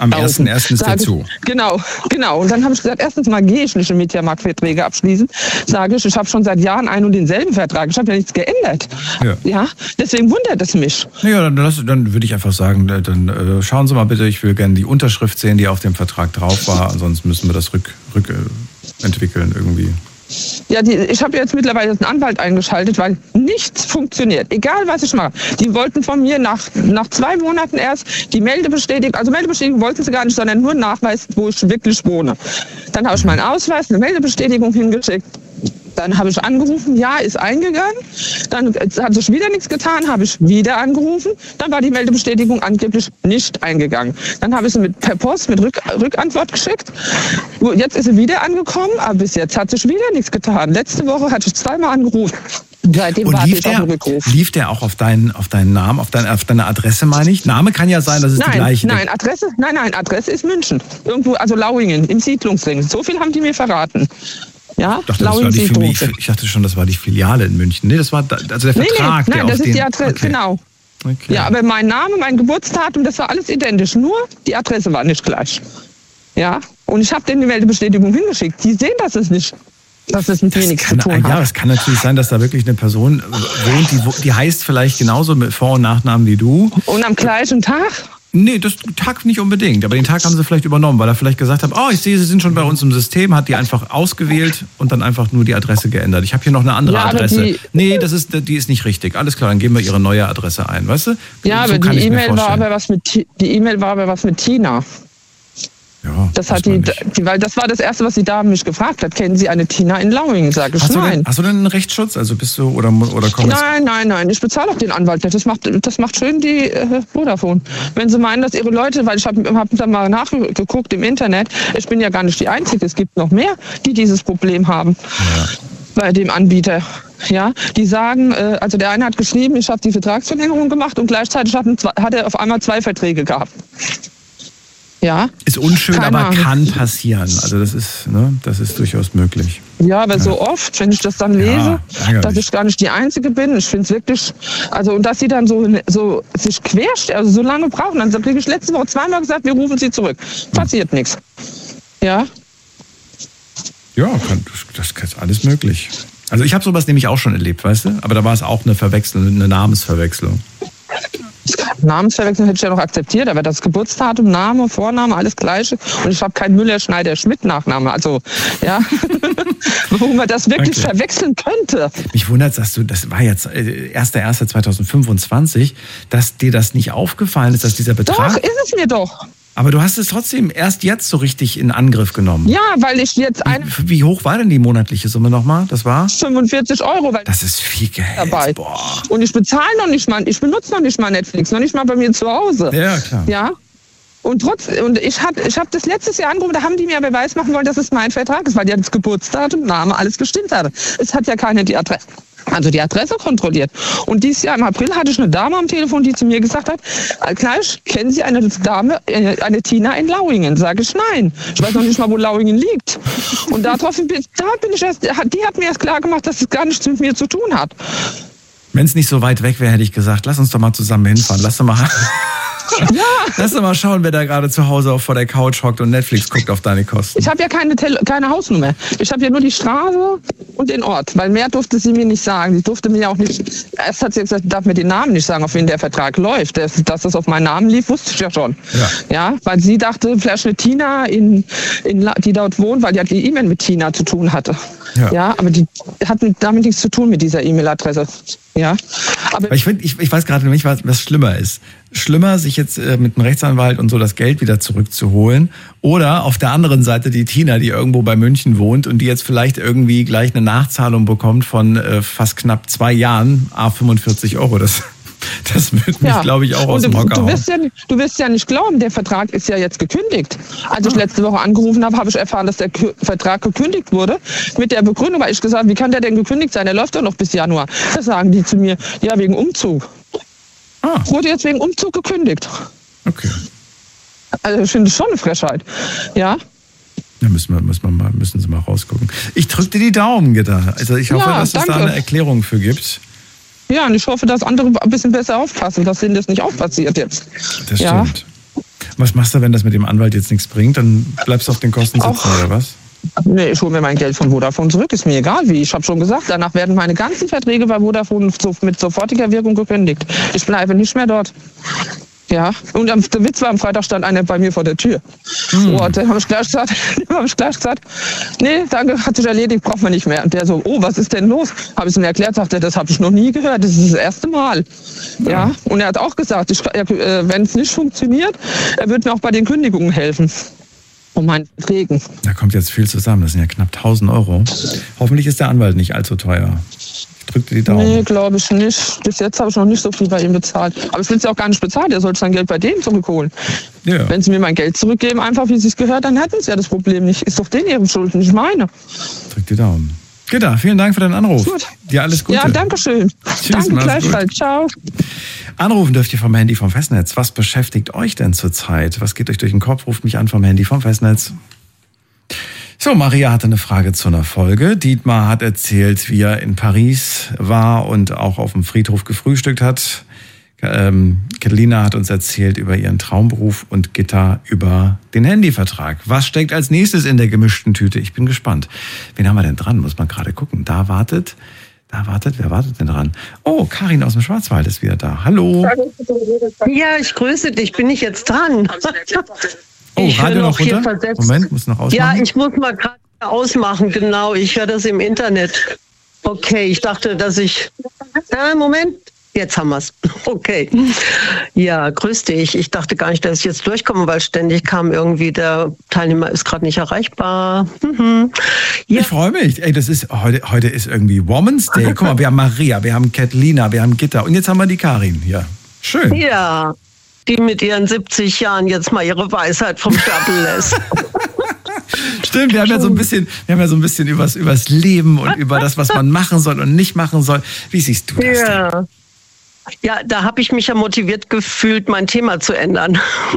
Am 1.1. ist der zu. Genau. Und dann habe ich gesagt, erstens mal gehe ich nicht im Mediamarkt-Verträge abschließen. Sage ich habe schon seit Jahren einen und denselben Vertrag. Ich habe ja nichts geändert. Ja, deswegen wundert es mich. Ja, dann würde ich einfach sagen, dann schauen Sie mal bitte, ich will gerne die Unterschrift sehen, die auf dem Vertrag drauf war. Ansonsten müssen wir das rückentwickeln irgendwie. Ja, ich habe jetzt mittlerweile einen Anwalt eingeschaltet, weil nichts funktioniert. Egal, was ich mache. Die wollten von mir nach 2 Monaten erst die Meldebestätigung, also Meldebestätigung wollten sie gar nicht, sondern nur Nachweis, wo ich wirklich wohne. Dann habe ich meinen Ausweis, eine Meldebestätigung hingeschickt. Dann habe ich angerufen, ja, ist eingegangen. Dann hat sich wieder nichts getan, habe ich wieder angerufen. Dann war die Meldebestätigung angeblich nicht eingegangen. Dann habe ich sie per Post mit Rückantwort geschickt. Jetzt ist sie wieder angekommen, aber bis jetzt hat sich wieder nichts getan. Letzte Woche hatte ich 2-mal angerufen. Seitdem warte ich auf den Rückruf. Lief der auch auf deinen Namen, auf deine Adresse, meine ich? Name kann ja sein, dass es die gleiche ist. Adresse ist München. Irgendwo, also Lauingen, im Siedlungsring. So viel haben die mir verraten. Ja, ich dachte schon, das war die Filiale in München. Nee, das war also der Vertrag. Nein, das ist die Adresse, genau. Okay. Ja, aber mein Name, mein Geburtsdatum, das war alles identisch. Nur die Adresse war nicht gleich. Ja, und ich habe denen die Meldebestätigung hingeschickt. Die sehen, dass es nicht, dass es mit mir nichts zu tun hat. Ja, es kann natürlich sein, dass da wirklich eine Person wohnt, die heißt vielleicht genauso mit Vor- und Nachnamen wie du. Und am gleichen Tag? Nee, das Tag nicht unbedingt, aber den Tag haben sie vielleicht übernommen, weil er vielleicht gesagt hat, ich sehe, Sie sind schon bei uns im System, hat die einfach ausgewählt und dann einfach nur die Adresse geändert. Ich habe hier noch eine andere Adresse. Nee, die ist nicht richtig. Alles klar, dann geben wir Ihre neue Adresse ein, weißt du? Ja, so aber die E-Mail war aber was mit Tina. Ja, das hat weil das war das Erste, was die Dame mich gefragt hat. Kennen Sie eine Tina in Lauingen? Sag ich, nein. Hast du denn einen Rechtsschutz? Also bist du oder komm jetzt? Nein. Ich bezahle auch den Anwalt nicht. Das macht schön die Vodafone. Wenn Sie meinen, dass Ihre Leute, weil ich hab da mal nachgeguckt im Internet, ich bin ja gar nicht die Einzige. Es gibt noch mehr, die dieses Problem haben bei dem Anbieter. Ja, die sagen, also der eine hat geschrieben, ich habe die Vertragsverlängerung gemacht und gleichzeitig hat er auf einmal 2 Verträge gehabt. Ja. Ist unschön, aber kann passieren. Also das ist durchaus möglich. Ja, aber so oft, wenn ich das dann lese, dass ich gar nicht die Einzige bin, ich finde es wirklich, also und dass sie dann so sich querstellen, also so lange brauchen, dann kriege ich letzte Woche 2-mal gesagt, wir rufen sie zurück. Passiert nichts. Ja. Ja, das ist alles möglich. Also ich habe sowas nämlich auch schon erlebt, weißt du? Aber da war es auch eine Namensverwechslung. Namensverwechslung hätte ich ja noch akzeptiert, aber das Geburtsdatum, Name, Vorname, alles Gleiche. Und ich habe keinen Müller-Schneider-Schmidt-Nachname. Also, ja, wo man das wirklich verwechseln könnte. Mich wundert, dass das war jetzt 1.1.2025, dass dir das nicht aufgefallen ist, dass dieser Betrag... Doch, ist es mir doch. Aber du hast es trotzdem erst jetzt so richtig in Angriff genommen. Ja, weil ich jetzt Wie hoch war denn die monatliche Summe nochmal? Das war? 45 €. Weil das ist viel Geld. Dabei. Boah. Und ich bezahle noch nicht mal, ich benutze noch nicht mal Netflix, noch nicht mal bei mir zu Hause. Ja, klar. Ja. Und ich hab das letztes Jahr angerufen, da haben die mir Beweis machen wollen, dass es mein Vertrag ist, weil ja das Geburtsdatum, Name, alles gestimmt hatte. Es hat ja keiner die Adresse kontrolliert. Und dieses Jahr im April hatte ich eine Dame am Telefon, die zu mir gesagt hat, gleich, kennen Sie eine Dame, eine Tina in Lauingen? Sage ich, nein. Ich weiß noch nicht mal, wo Lauingen liegt. Und die hat mir erst klar gemacht, dass es gar nichts mit mir zu tun hat. Wenn es nicht so weit weg wäre, hätte ich gesagt, lass uns doch mal zusammen hinfahren. Lass doch mal schauen, wer da gerade zu Hause vor der Couch hockt und Netflix guckt auf deine Kosten. Ich habe ja keine Hausnummer. Ich habe ja nur die Straße und den Ort, weil mehr durfte sie mir nicht sagen. Sie durfte mir ja auch nicht, erst hat sie gesagt, ich darf mir den Namen nicht sagen, auf wen der Vertrag läuft. Dass das auf meinen Namen lief, wusste ich ja schon. Ja, weil sie dachte, vielleicht eine Tina, die dort wohnt, weil die hat die E-Mail mit Tina zu tun hatte. Ja, aber die hat damit nichts zu tun mit dieser E-Mail-Adresse. Ja, aber ich weiß gerade nicht, was schlimmer ist. Schlimmer, sich jetzt mit einem Rechtsanwalt und so das Geld wieder zurückzuholen, oder auf der anderen Seite die Tina, die irgendwo bei München wohnt und die jetzt vielleicht irgendwie gleich eine Nachzahlung bekommt von fast knapp 2 Jahren, 45 €. Das wird mich, glaube ich, auch aus dem Hocker hauen. Du wirst ja nicht glauben, der Vertrag ist ja jetzt gekündigt. Als ich letzte Woche angerufen habe, habe ich erfahren, dass der Vertrag gekündigt wurde. Mit der Begründung, weil ich gesagt habe, wie kann der denn gekündigt sein? Der läuft doch noch bis Januar. Da sagen die zu mir, ja, wegen Umzug. Wurde jetzt wegen Umzug gekündigt. Okay. Also ich finde es schon eine Frechheit. Ja. Da müssen Sie mal rausgucken. Ich drücke dir die Daumen, Gitta. Also ich hoffe, dass es da eine Erklärung für gibt. Ja, und ich hoffe, dass andere ein bisschen besser aufpassen, dass denen das nicht auch passiert jetzt. Das stimmt. Was machst du, wenn das mit dem Anwalt jetzt nichts bringt? Dann bleibst du auf den Kosten sitzen, oder was? Nee, ich hole mir mein Geld von Vodafone zurück, ist mir egal wie. Ich habe schon gesagt, danach werden meine ganzen Verträge bei Vodafone mit sofortiger Wirkung gekündigt. Ich bleibe nicht mehr dort. Ja, und der Witz war, am Freitag stand einer bei mir vor der Tür. Und dann habe ich gleich gesagt, nee, danke, hat sich erledigt, braucht man nicht mehr. Und der so, oh, was ist denn los? Habe ich ihm erklärt, sagte er, das habe ich noch nie gehört, das ist das erste Mal. Ja, und er hat auch gesagt, wenn es nicht funktioniert, er wird mir auch bei den Kündigungen helfen. Um meinen Verträgen. Da kommt jetzt viel zusammen, das sind ja knapp 1.000 Euro. Hoffentlich ist der Anwalt nicht allzu teuer. Ich drücke dir die Daumen. Nee, glaube ich nicht. Bis jetzt habe ich noch nicht so viel bei ihm bezahlt. Aber ich will es ja auch gar nicht bezahlen, er soll sein Geld bei denen zurückholen. Ja. Wenn sie mir mein Geld zurückgeben, einfach wie sie es gehört, dann hätten sie ja das Problem nicht. Ist doch denen ihre Schuld, nicht meine. Drück die Daumen. Gitta, vielen Dank für deinen Anruf. Gut. Dir alles Gute. Ja, danke schön. Tschüss, danke gleichfalls. Ciao. Anrufen dürft ihr vom Handy vom Festnetz. Was beschäftigt euch denn zurzeit? Was geht euch durch den Kopf? Ruft mich an vom Handy vom Festnetz. So, Maria hatte eine Frage zu einer Folge. Dietmar hat erzählt, wie er in Paris war und auch auf dem Friedhof gefrühstückt hat. Catalina hat uns erzählt über ihren Traumberuf und Gitta über den Handyvertrag. Was steckt als nächstes in der gemischten Tüte? Ich bin gespannt. Wen haben wir denn dran? Muss man gerade gucken. Wer wartet denn dran? Oh, Karin aus dem Schwarzwald ist wieder da. Hallo. Ja, ich grüße dich. Bin ich jetzt dran? Oh, ich Radio noch runter? Moment, muss noch ausmachen. Ja, ich muss mal gerade ausmachen, genau. Ich höre das im Internet. Okay, ich dachte, dass ich... Moment. Jetzt haben wir es. Okay. Ja, grüß dich. Ich dachte gar nicht, dass ich jetzt durchkomme, weil ständig kam irgendwie, der Teilnehmer ist gerade nicht erreichbar. Ja. Ich freue mich. Ey, das ist heute ist irgendwie Woman's Day. Guck mal, wir haben Maria, wir haben Catalina, wir haben Gitta und jetzt haben wir die Karin hier. Schön. Ja, die mit ihren 70 Jahren jetzt mal ihre Weisheit vom Stapel lässt. Stimmt, wir haben ja so ein bisschen übers Leben und über das, was man machen soll und nicht machen soll. Wie siehst du das denn? Ja, da habe ich mich ja motiviert gefühlt, mein Thema zu ändern.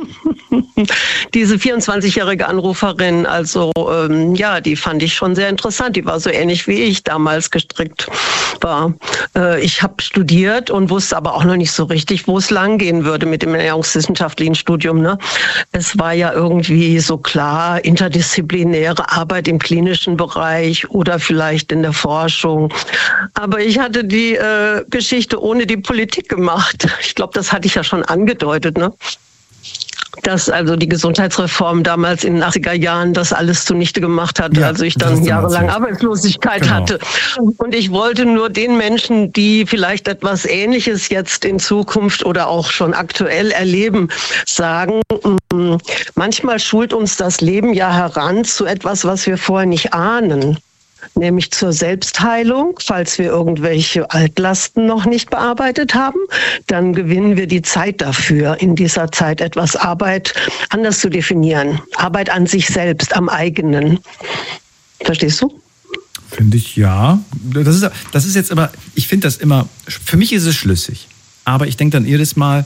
Diese 24-jährige Anruferin, also die fand ich schon sehr interessant. Die war so ähnlich wie ich damals gestrickt war. Ich habe studiert und wusste aber auch noch nicht so richtig, wo es lang gehen würde mit dem ernährungswissenschaftlichen Studium. Ne? Es war ja irgendwie so klar, interdisziplinäre Arbeit im klinischen Bereich oder vielleicht in der Forschung. Aber ich hatte die Geschichte ohne die Politik gemacht. Ich glaube, das hatte ich ja schon angedeutet, ne? Dass also die Gesundheitsreform damals in den 80er Jahren das alles zunichte gemacht hat, als ich dann jahrelang Arbeitslosigkeit hatte. Und ich wollte nur den Menschen, die vielleicht etwas Ähnliches jetzt in Zukunft oder auch schon aktuell erleben, sagen, manchmal schult uns das Leben ja heran zu etwas, was wir vorher nicht ahnen. Nämlich zur Selbstheilung, falls wir irgendwelche Altlasten noch nicht bearbeitet haben, dann gewinnen wir die Zeit dafür, in dieser Zeit etwas Arbeit anders zu definieren. Arbeit an sich selbst, am eigenen. Verstehst du? Finde ich, ja. Das ist jetzt aber, ich finde das immer, für mich ist es schlüssig. Aber ich denke dann jedes Mal,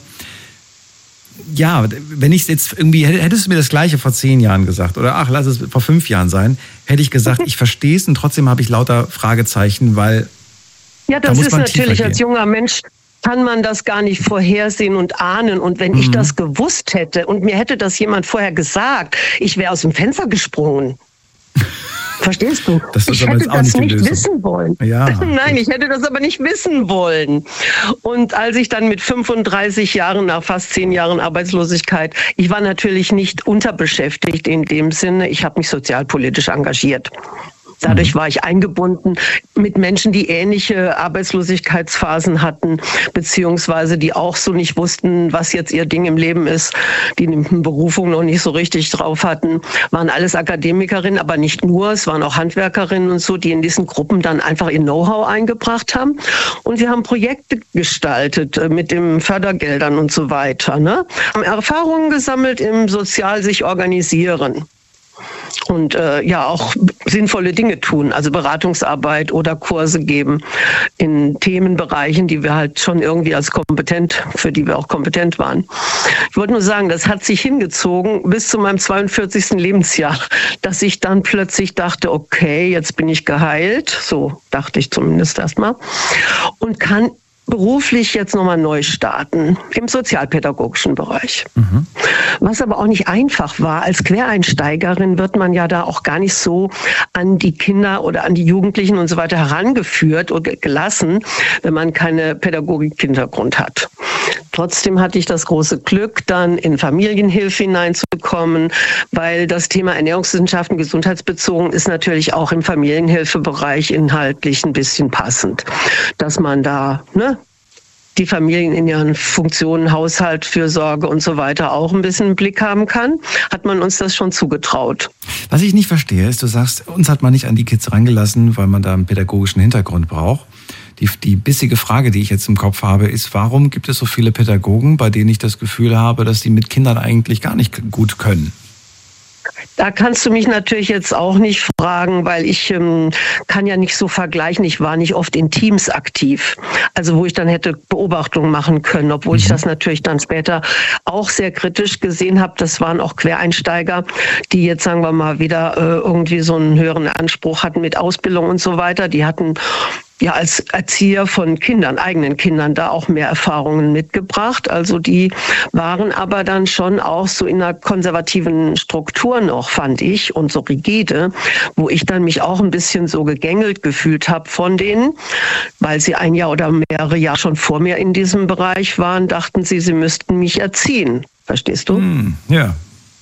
ja, wenn ich es jetzt irgendwie, hättest du mir das Gleiche vor 10 Jahren gesagt oder lass es vor 5 Jahren sein, hätte ich gesagt, ich verstehe es und trotzdem habe ich lauter Fragezeichen, weil das ist natürlich als junger Mensch kann man das gar nicht vorhersehen und ahnen. Und wenn ich das gewusst hätte und mir hätte das jemand vorher gesagt, ich wäre aus dem Fenster gesprungen. Verstehst du? Ich hätte das nicht wissen wollen. Ja, nein, ich hätte das aber nicht wissen wollen. Und als ich dann mit 35 Jahren, nach fast 10 Jahren Arbeitslosigkeit, ich war natürlich nicht unterbeschäftigt in dem Sinne, ich habe mich sozialpolitisch engagiert. Dadurch war ich eingebunden mit Menschen, die ähnliche Arbeitslosigkeitsphasen hatten, beziehungsweise die auch so nicht wussten, was jetzt ihr Ding im Leben ist, die eine Berufung noch nicht so richtig drauf hatten, waren alles Akademikerinnen, aber nicht nur, es waren auch Handwerkerinnen und so, die in diesen Gruppen dann einfach ihr Know-how eingebracht haben. Und wir haben Projekte gestaltet mit den Fördergeldern und so weiter, ne? Haben Erfahrungen gesammelt im sozial sich organisieren. Und auch sinnvolle Dinge tun, also Beratungsarbeit oder Kurse geben in Themenbereichen, die wir halt schon irgendwie für die wir auch kompetent waren. Ich wollte nur sagen, das hat sich hingezogen bis zu meinem 42. Lebensjahr, dass ich dann plötzlich dachte, okay, jetzt bin ich geheilt, so dachte ich zumindest erstmal, und kann beruflich jetzt nochmal neu starten im sozialpädagogischen Bereich. Was aber auch nicht einfach war. Als Quereinsteigerin wird man ja da auch gar nicht so an die Kinder oder an die Jugendlichen und so weiter herangeführt oder gelassen, wenn man keine Pädagogik-Hintergrund hat. Trotzdem hatte ich das große Glück, dann in Familienhilfe hineinzukommen, weil das Thema Ernährungswissenschaften, gesundheitsbezogen, ist natürlich auch im Familienhilfebereich inhaltlich ein bisschen passend, dass man da die Familien in ihren Funktionen, Haushalt, Fürsorge und so weiter auch ein bisschen im Blick haben kann, hat man uns das schon zugetraut. Was ich nicht verstehe, ist, du sagst, uns hat man nicht an die Kids rangelassen, weil man da einen pädagogischen Hintergrund braucht. Die bissige Frage, die ich jetzt im Kopf habe, ist, warum gibt es so viele Pädagogen, bei denen ich das Gefühl habe, dass die mit Kindern eigentlich gar nicht gut können? Da kannst du mich natürlich jetzt auch nicht fragen, weil ich kann ja nicht so vergleichen. Ich war nicht oft in Teams aktiv, also wo ich dann hätte Beobachtungen machen können, obwohl ich das natürlich dann später auch sehr kritisch gesehen habe. Das waren auch Quereinsteiger, die jetzt, sagen wir mal, wieder irgendwie so einen höheren Anspruch hatten mit Ausbildung und so weiter. Die hatten ja als Erzieher von Kindern, eigenen Kindern, da auch mehr Erfahrungen mitgebracht. Also die waren aber dann schon auch so in einer konservativen Struktur noch, fand ich, und so rigide, wo ich dann mich auch ein bisschen so gegängelt gefühlt habe von denen, weil sie ein Jahr oder mehrere Jahre schon vor mir in diesem Bereich waren, dachten sie müssten mich erziehen. Verstehst du? Ja.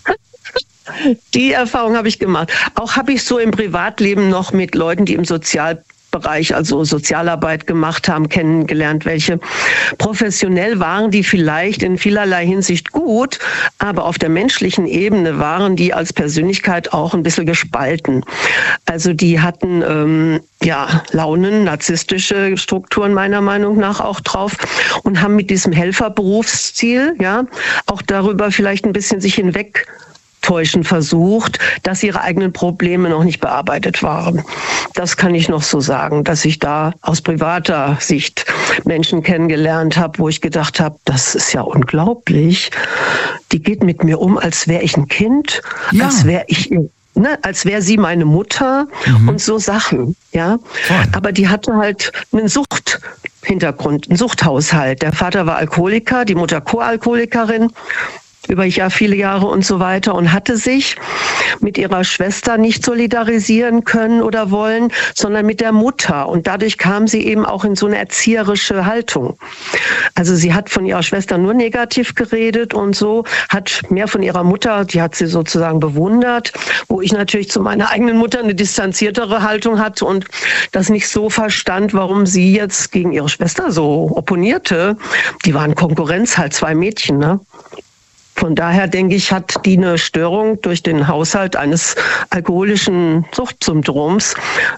Die Erfahrung habe ich gemacht. Auch habe ich so im Privatleben noch mit Leuten, die im Sozialbereich, also Sozialarbeit gemacht haben, kennengelernt, welche professionell waren, die vielleicht in vielerlei Hinsicht gut, aber auf der menschlichen Ebene waren die als Persönlichkeit auch ein bisschen gespalten. Also die hatten Launen, narzisstische Strukturen meiner Meinung nach auch drauf und haben mit diesem Helferberufsziel auch darüber vielleicht ein bisschen sich hinwegtäuschen versucht, dass ihre eigenen Probleme noch nicht bearbeitet waren. Das kann ich noch so sagen, dass ich da aus privater Sicht Menschen kennengelernt habe, wo ich gedacht habe, das ist ja unglaublich. Die geht mit mir um, als wäre ich ein Kind, als wäre ich als wäre sie meine Mutter und so Sachen, Aber die hatte halt einen Suchthintergrund, einen Suchthaushalt. Der Vater war Alkoholiker, die Mutter Co-Alkoholikerin, über viele Jahre und so weiter, und hatte sich mit ihrer Schwester nicht solidarisieren können oder wollen, sondern mit der Mutter. Und dadurch kam sie eben auch in so eine erzieherische Haltung. Also sie hat von ihrer Schwester nur negativ geredet und so, hat mehr von ihrer Mutter, die hat sie sozusagen bewundert, wo ich natürlich zu meiner eigenen Mutter eine distanziertere Haltung hatte und das nicht so verstand, warum sie jetzt gegen ihre Schwester so opponierte. Die waren Konkurrenz, halt 2 Mädchen, ne? Von daher denke ich, hat die eine Störung durch den Haushalt eines alkoholischen Suchtsyndroms.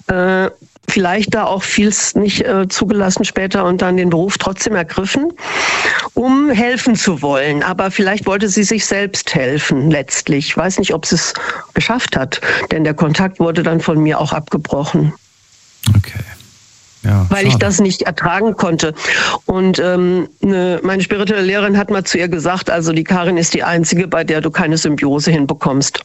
Vielleicht da auch vieles nicht zugelassen später und dann den Beruf trotzdem ergriffen, um helfen zu wollen. Aber vielleicht wollte sie sich selbst helfen letztlich. Ich weiß nicht, ob sie es geschafft hat, denn der Kontakt wurde dann von mir auch abgebrochen. Okay. Ja, weil ich das nicht ertragen konnte. Und meine spirituelle Lehrerin hat mal zu ihr gesagt, also die Karin ist die Einzige, bei der du keine Symbiose hinbekommst.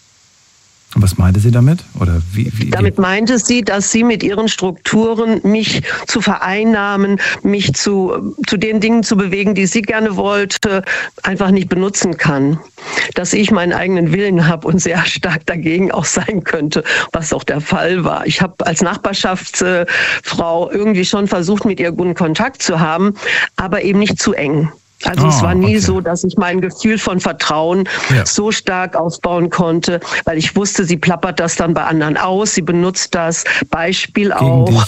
Und was meinte sie damit? Oder wie? Damit meinte sie, dass sie mit ihren Strukturen mich zu vereinnahmen, mich zu den Dingen zu bewegen, die sie gerne wollte, einfach nicht benutzen kann. Dass ich meinen eigenen Willen habe und sehr stark dagegen auch sein könnte, was auch der Fall war. Ich habe als Nachbarschaftsfrau irgendwie schon versucht, mit ihr guten Kontakt zu haben, aber eben nicht zu eng. Also es war nie so, dass ich mein Gefühl von Vertrauen so stark aufbauen konnte, weil ich wusste, sie plappert das dann bei anderen aus, sie benutzt das Beispiel auch.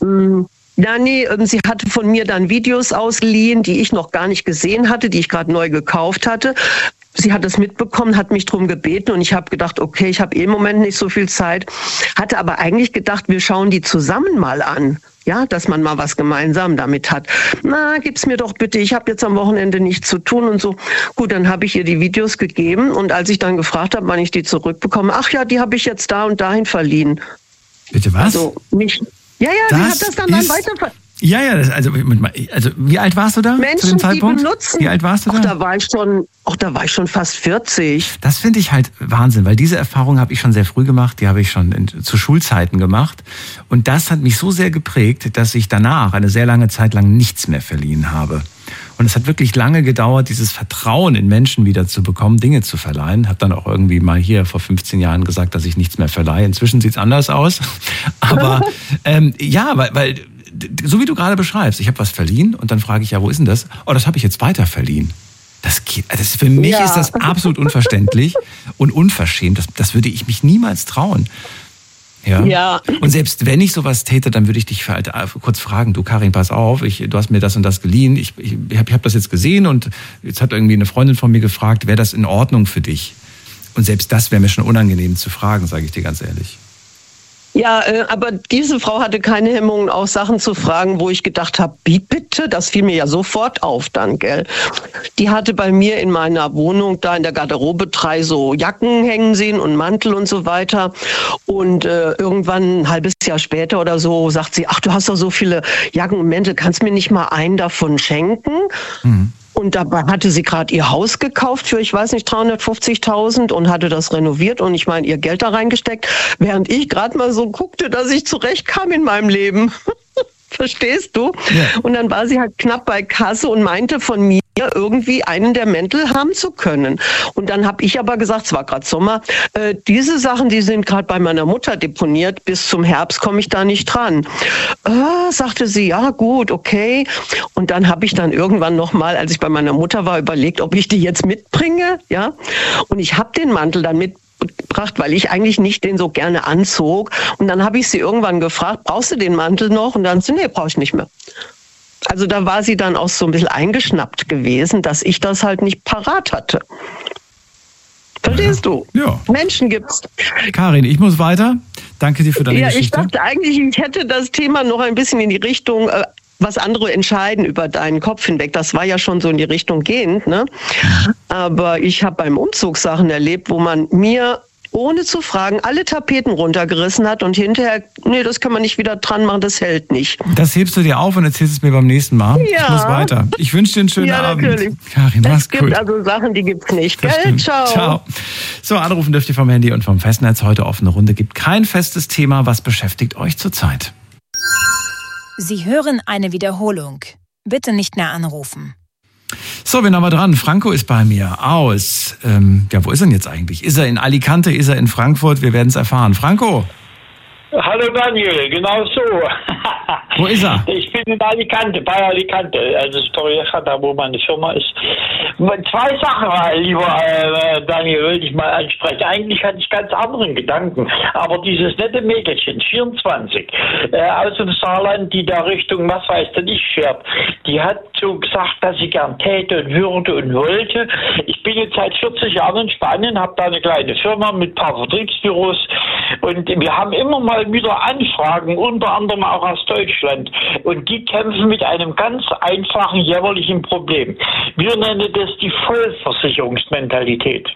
Sie hatte von mir dann Videos ausgeliehen, die ich noch gar nicht gesehen hatte, die ich gerade neu gekauft hatte. Sie hat es mitbekommen, hat mich darum gebeten und ich habe gedacht, okay, ich habe im Moment nicht so viel Zeit, hatte aber eigentlich gedacht, wir schauen die zusammen mal an. Ja, dass man mal was gemeinsam damit hat. Na, gib's mir doch bitte, ich habe jetzt am Wochenende nichts zu tun und so. Gut, dann habe ich ihr die Videos gegeben und als ich dann gefragt habe, wann ich die zurückbekomme, ach ja, die habe ich jetzt da und dahin verliehen. Bitte was? Also mich. Ja, sie hat das dann weiter. Ja, also wie alt warst du da Menschen, zu dem Zeitpunkt? Die benutzen. Wie alt warst du da? Da war ich schon fast 40. Das finde ich halt Wahnsinn, weil diese Erfahrung habe ich schon sehr früh gemacht, die habe ich schon zu Schulzeiten gemacht. Und das hat mich so sehr geprägt, dass ich danach eine sehr lange Zeit lang nichts mehr verliehen habe. Und es hat wirklich lange gedauert, dieses Vertrauen in Menschen wieder zu bekommen, Dinge zu verleihen. Habe dann auch irgendwie mal hier vor 15 Jahren gesagt, dass ich nichts mehr verleihe. Inzwischen sieht es anders aus. Aber weil so wie du gerade beschreibst, ich habe was verliehen und dann frage ich, ja, wo ist denn das? Oh, das habe ich jetzt weiter verliehen. Für mich ist das absolut unverständlich und unverschämt. Das würde ich mich niemals trauen. Ja. Und selbst wenn ich sowas täte, dann würde ich dich kurz fragen, du Karin, pass auf, du hast mir das und das geliehen, ich hab das jetzt gesehen und jetzt hat irgendwie eine Freundin von mir gefragt, wäre das in Ordnung für dich? Und selbst das wäre mir schon unangenehm zu fragen, sage ich dir ganz ehrlich. Ja, aber diese Frau hatte keine Hemmungen, auch Sachen zu fragen, wo ich gedacht habe, wie bitte? Das fiel mir ja sofort auf dann, gell? Die hatte bei mir in meiner Wohnung da in der Garderobe 3 so Jacken hängen sehen und Mantel und so weiter. Und irgendwann ein halbes Jahr später oder so sagt sie, ach, du hast doch so viele Jacken und Mäntel, kannst mir nicht mal einen davon schenken? Mhm. Und dabei hatte sie gerade ihr Haus gekauft für, ich weiß nicht, 350.000 und hatte das renoviert und ich meine, ihr Geld da reingesteckt, während ich gerade mal so guckte, dass ich zurechtkam in meinem Leben. Verstehst du? Ja. Und dann war sie halt knapp bei Kasse und meinte von mir, irgendwie einen der Mäntel haben zu können. Und dann habe ich aber gesagt, es war gerade Sommer, diese Sachen, die sind gerade bei meiner Mutter deponiert, bis zum Herbst komme ich da nicht dran. Sagte sie, ja gut, okay. Und dann habe ich dann irgendwann nochmal, als ich bei meiner Mutter war, überlegt, ob ich die jetzt mitbringe. Ja. Und ich habe den Mantel dann mitgebracht, weil ich eigentlich nicht den so gerne anzog. Und dann habe ich sie irgendwann gefragt, brauchst du den Mantel noch? Und dann sie, nee, brauche ich nicht mehr. Also da war sie dann auch so ein bisschen eingeschnappt gewesen, dass ich das halt nicht parat hatte. Verstehst du? Ja. Menschen gibt's. Karin, ich muss weiter. Danke dir für deine Geschichte. Ich dachte eigentlich, ich hätte das Thema noch ein bisschen in die Richtung, was andere entscheiden über deinen Kopf hinweg. Das war ja schon so in die Richtung gehend, ne? Aber ich habe beim Umzug Sachen erlebt, wo man mir ohne zu fragen, alle Tapeten runtergerissen hat und hinterher, nee, das kann man nicht wieder dran machen, das hält nicht. Das hebst du dir auf und erzählst es mir beim nächsten Mal. Ja. Ich muss weiter. Ich wünsche dir einen schönen Abend. Natürlich. Karin, mach's gut. Es gibt also Sachen, die gibt's nicht. Gell? Ciao. Ciao. So, anrufen dürft ihr vom Handy und vom Festnetz. Heute offene Runde. Gibt kein festes Thema. Was beschäftigt euch zurzeit? Sie hören eine Wiederholung. Bitte nicht mehr anrufen. So, wen haben wir dran? Franco ist bei mir aus, wo ist er denn jetzt eigentlich? Ist er in Alicante, ist er in Frankfurt? Wir werden es erfahren. Franco? Hallo Daniel, genau so. Wo ist er? Ich bin in Alicante, bei Alicante, also Torrevieja, wo meine Firma ist. 2 Sachen, lieber Daniel, wollte ich mal ansprechen. Eigentlich hatte ich ganz anderen Gedanken, aber dieses nette Mädchen, 24, aus dem Saarland, die da Richtung, was weiß denn ich, fährt, die hat so gesagt, dass sie gern täte und würde und wollte. Ich bin jetzt seit 40 Jahren in Spanien, habe da eine kleine Firma mit ein paar Vertriebsbüros und wir haben immer mal wieder Anfragen, unter anderem auch aus Deutschland. Und die kämpfen mit einem ganz einfachen, jämmerlichen Problem. Wir nennen das die Vollversicherungsmentalität.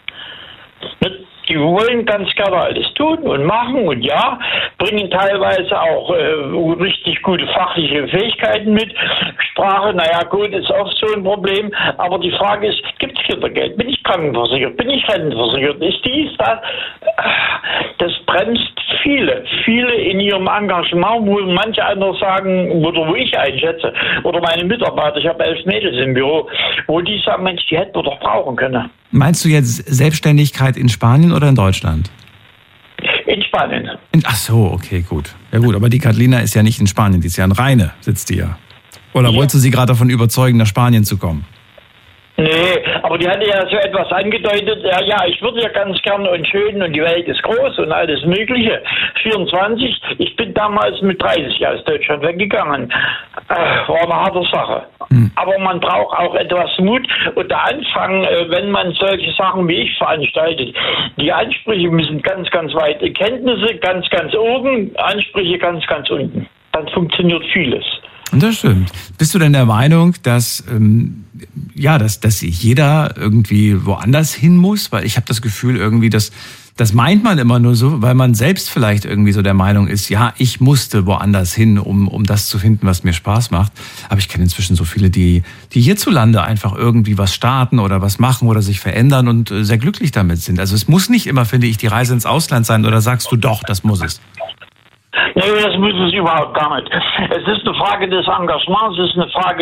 Die wollen ganz gerne alles tun und machen und ja, bringen teilweise auch richtig gute fachliche Fähigkeiten mit. Sprache, naja gut, ist oft so ein Problem, aber die Frage ist, gibt es Kindergeld? Bin ich krankenversichert? Bin ich rentenversichert? Ist dies, das? Das bremst viele in ihrem Engagement, wo manche andere sagen, oder wo ich einschätze, oder meine Mitarbeiter, ich habe 11 Mädels im Büro, wo die sagen, Mensch, die hätten wir doch brauchen können. Meinst du jetzt Selbstständigkeit in Spanien oder in Deutschland? In Spanien. Ach so, okay, gut. Ja gut, aber die Catalina ist ja nicht in Spanien, die ist ja in Rheine, sitzt die ja. Oder wolltest du sie gerade davon überzeugen, nach Spanien zu kommen? Nee, aber die hatte ja so etwas angedeutet, ja, ich würde ja ganz gerne und schön und die Welt ist groß und alles Mögliche. 24, ich bin damals mit 30 aus Deutschland weggegangen. War eine harte Sache. Aber man braucht auch etwas Mut und der Anfang, wenn man solche Sachen wie ich veranstaltet, die Ansprüche müssen ganz, ganz weit, Kenntnisse ganz, ganz oben, Ansprüche ganz, ganz unten. Dann funktioniert vieles. Das stimmt. Bist du denn der Meinung, dass jeder irgendwie woanders hin muss? Weil ich habe das Gefühl irgendwie, dass Das meint man immer nur so, weil man selbst vielleicht irgendwie so der Meinung ist, ja, ich musste woanders hin, um das zu finden, was mir Spaß macht. Aber ich kenne inzwischen so viele, die hierzulande einfach irgendwie was starten oder was machen oder sich verändern und sehr glücklich damit sind. Also es muss nicht immer, finde ich, die Reise ins Ausland sein, oder sagst du doch, das muss es? Nee, das muss es überhaupt gar nicht. Es ist eine Frage des Engagements, es ist eine Frage